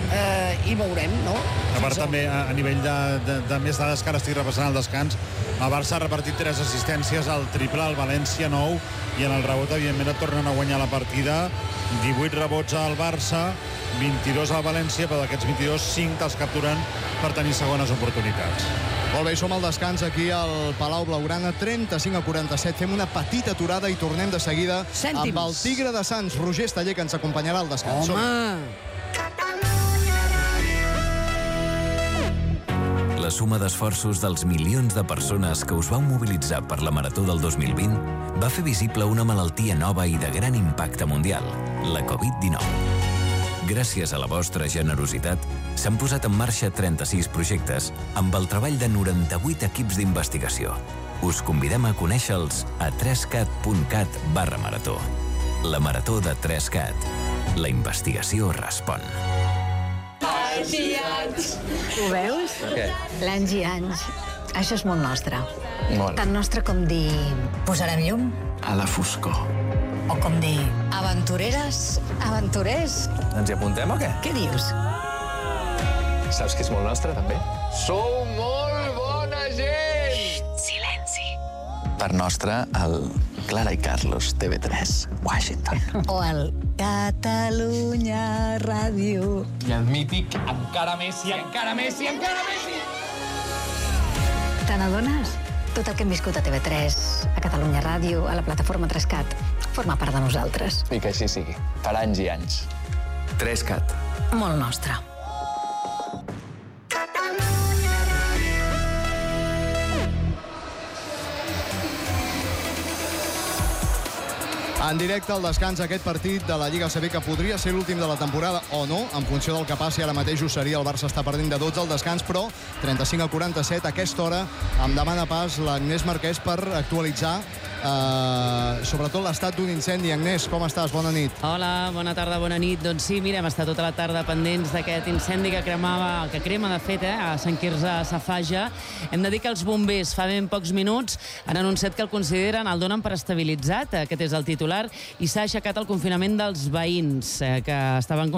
eh, i veurem, no? A part, també, a, a nivell de, de, de més dades que ara estic repassant al descans, el Barça ha repartit tres assistències al triple, al València nou, i en el rebot, evidentment, et tornen a guanyar la partida. divuit rebots al Barça, vint-i-dos al València, però d'aquests vint-i-dos, cinc te'ls capturen per tenir segones oportunitats. Molt bé, som al descans aquí al Palau Blaugrana, trenta-cinc a quaranta-set. Fem una petita aturada i tornem de seguida Cèntims. amb el Tigre de Sants, Roger Esteller, que ens acompanyarà al descans. Home! La suma d'esforços dels milions de persones que us vau mobilitzar per la Marató del dos mil vint va fer visible una malaltia nova i de gran impacte mundial, la covid dinou. Gràcies a la vostra generositat, s'han posat en marxa trenta-sis projectes amb el treball de noranta-vuit equips d'investigació. Us convidem a conèixer-los a trescat punt cat barra marató. La Marató de trescat. La investigació respon. Anys i anys. Ho veus? Què? L'anys i anys. Això és molt nostre. Molt. Tan nostre com dir posarem llum A la foscor. o com dir aventureres, aventurers. Ens hi apuntem o què? Què dius? Saps que és molt nostre, també? Sou molt bona gent! Silenci. Per nostre, el Clara i Carlos, T V tres, Washington. O el Catalunya Ràdio. I el mític encara més i encara més i encara més i... Te n'adones? Tot el que hem viscut a T V tres, a Catalunya Ràdio, a la plataforma trescat, forma part de nosaltres. I que així sigui, per anys i anys. trescat. Molt nostre. En directe al descans aquest partit de la Lliga A C B, que podria ser l'últim de la temporada o no, en funció del que passi. Ara mateix ho seria, el Barça està perdent de dotze al descans, però trenta-cinc a quaranta-set, a aquesta hora em demana pas l'Agnès Marquès per actualitzar eh, sobretot l'estat d'un incendi. Agnès, com estàs? Bona nit. Hola, bona tarda, bona nit. Doncs sí, mira, hem estat tota la tarda pendents d'aquest incendi que cremava, que crema de fet, eh, a Sant Quirze Safaja. Hem de dir que els bombers fa ben pocs minuts han anunciat que el consideren, el donen per estabilitzat, aquest és el titular, i s'ha aixecat el confinament dels veïns eh, que estaven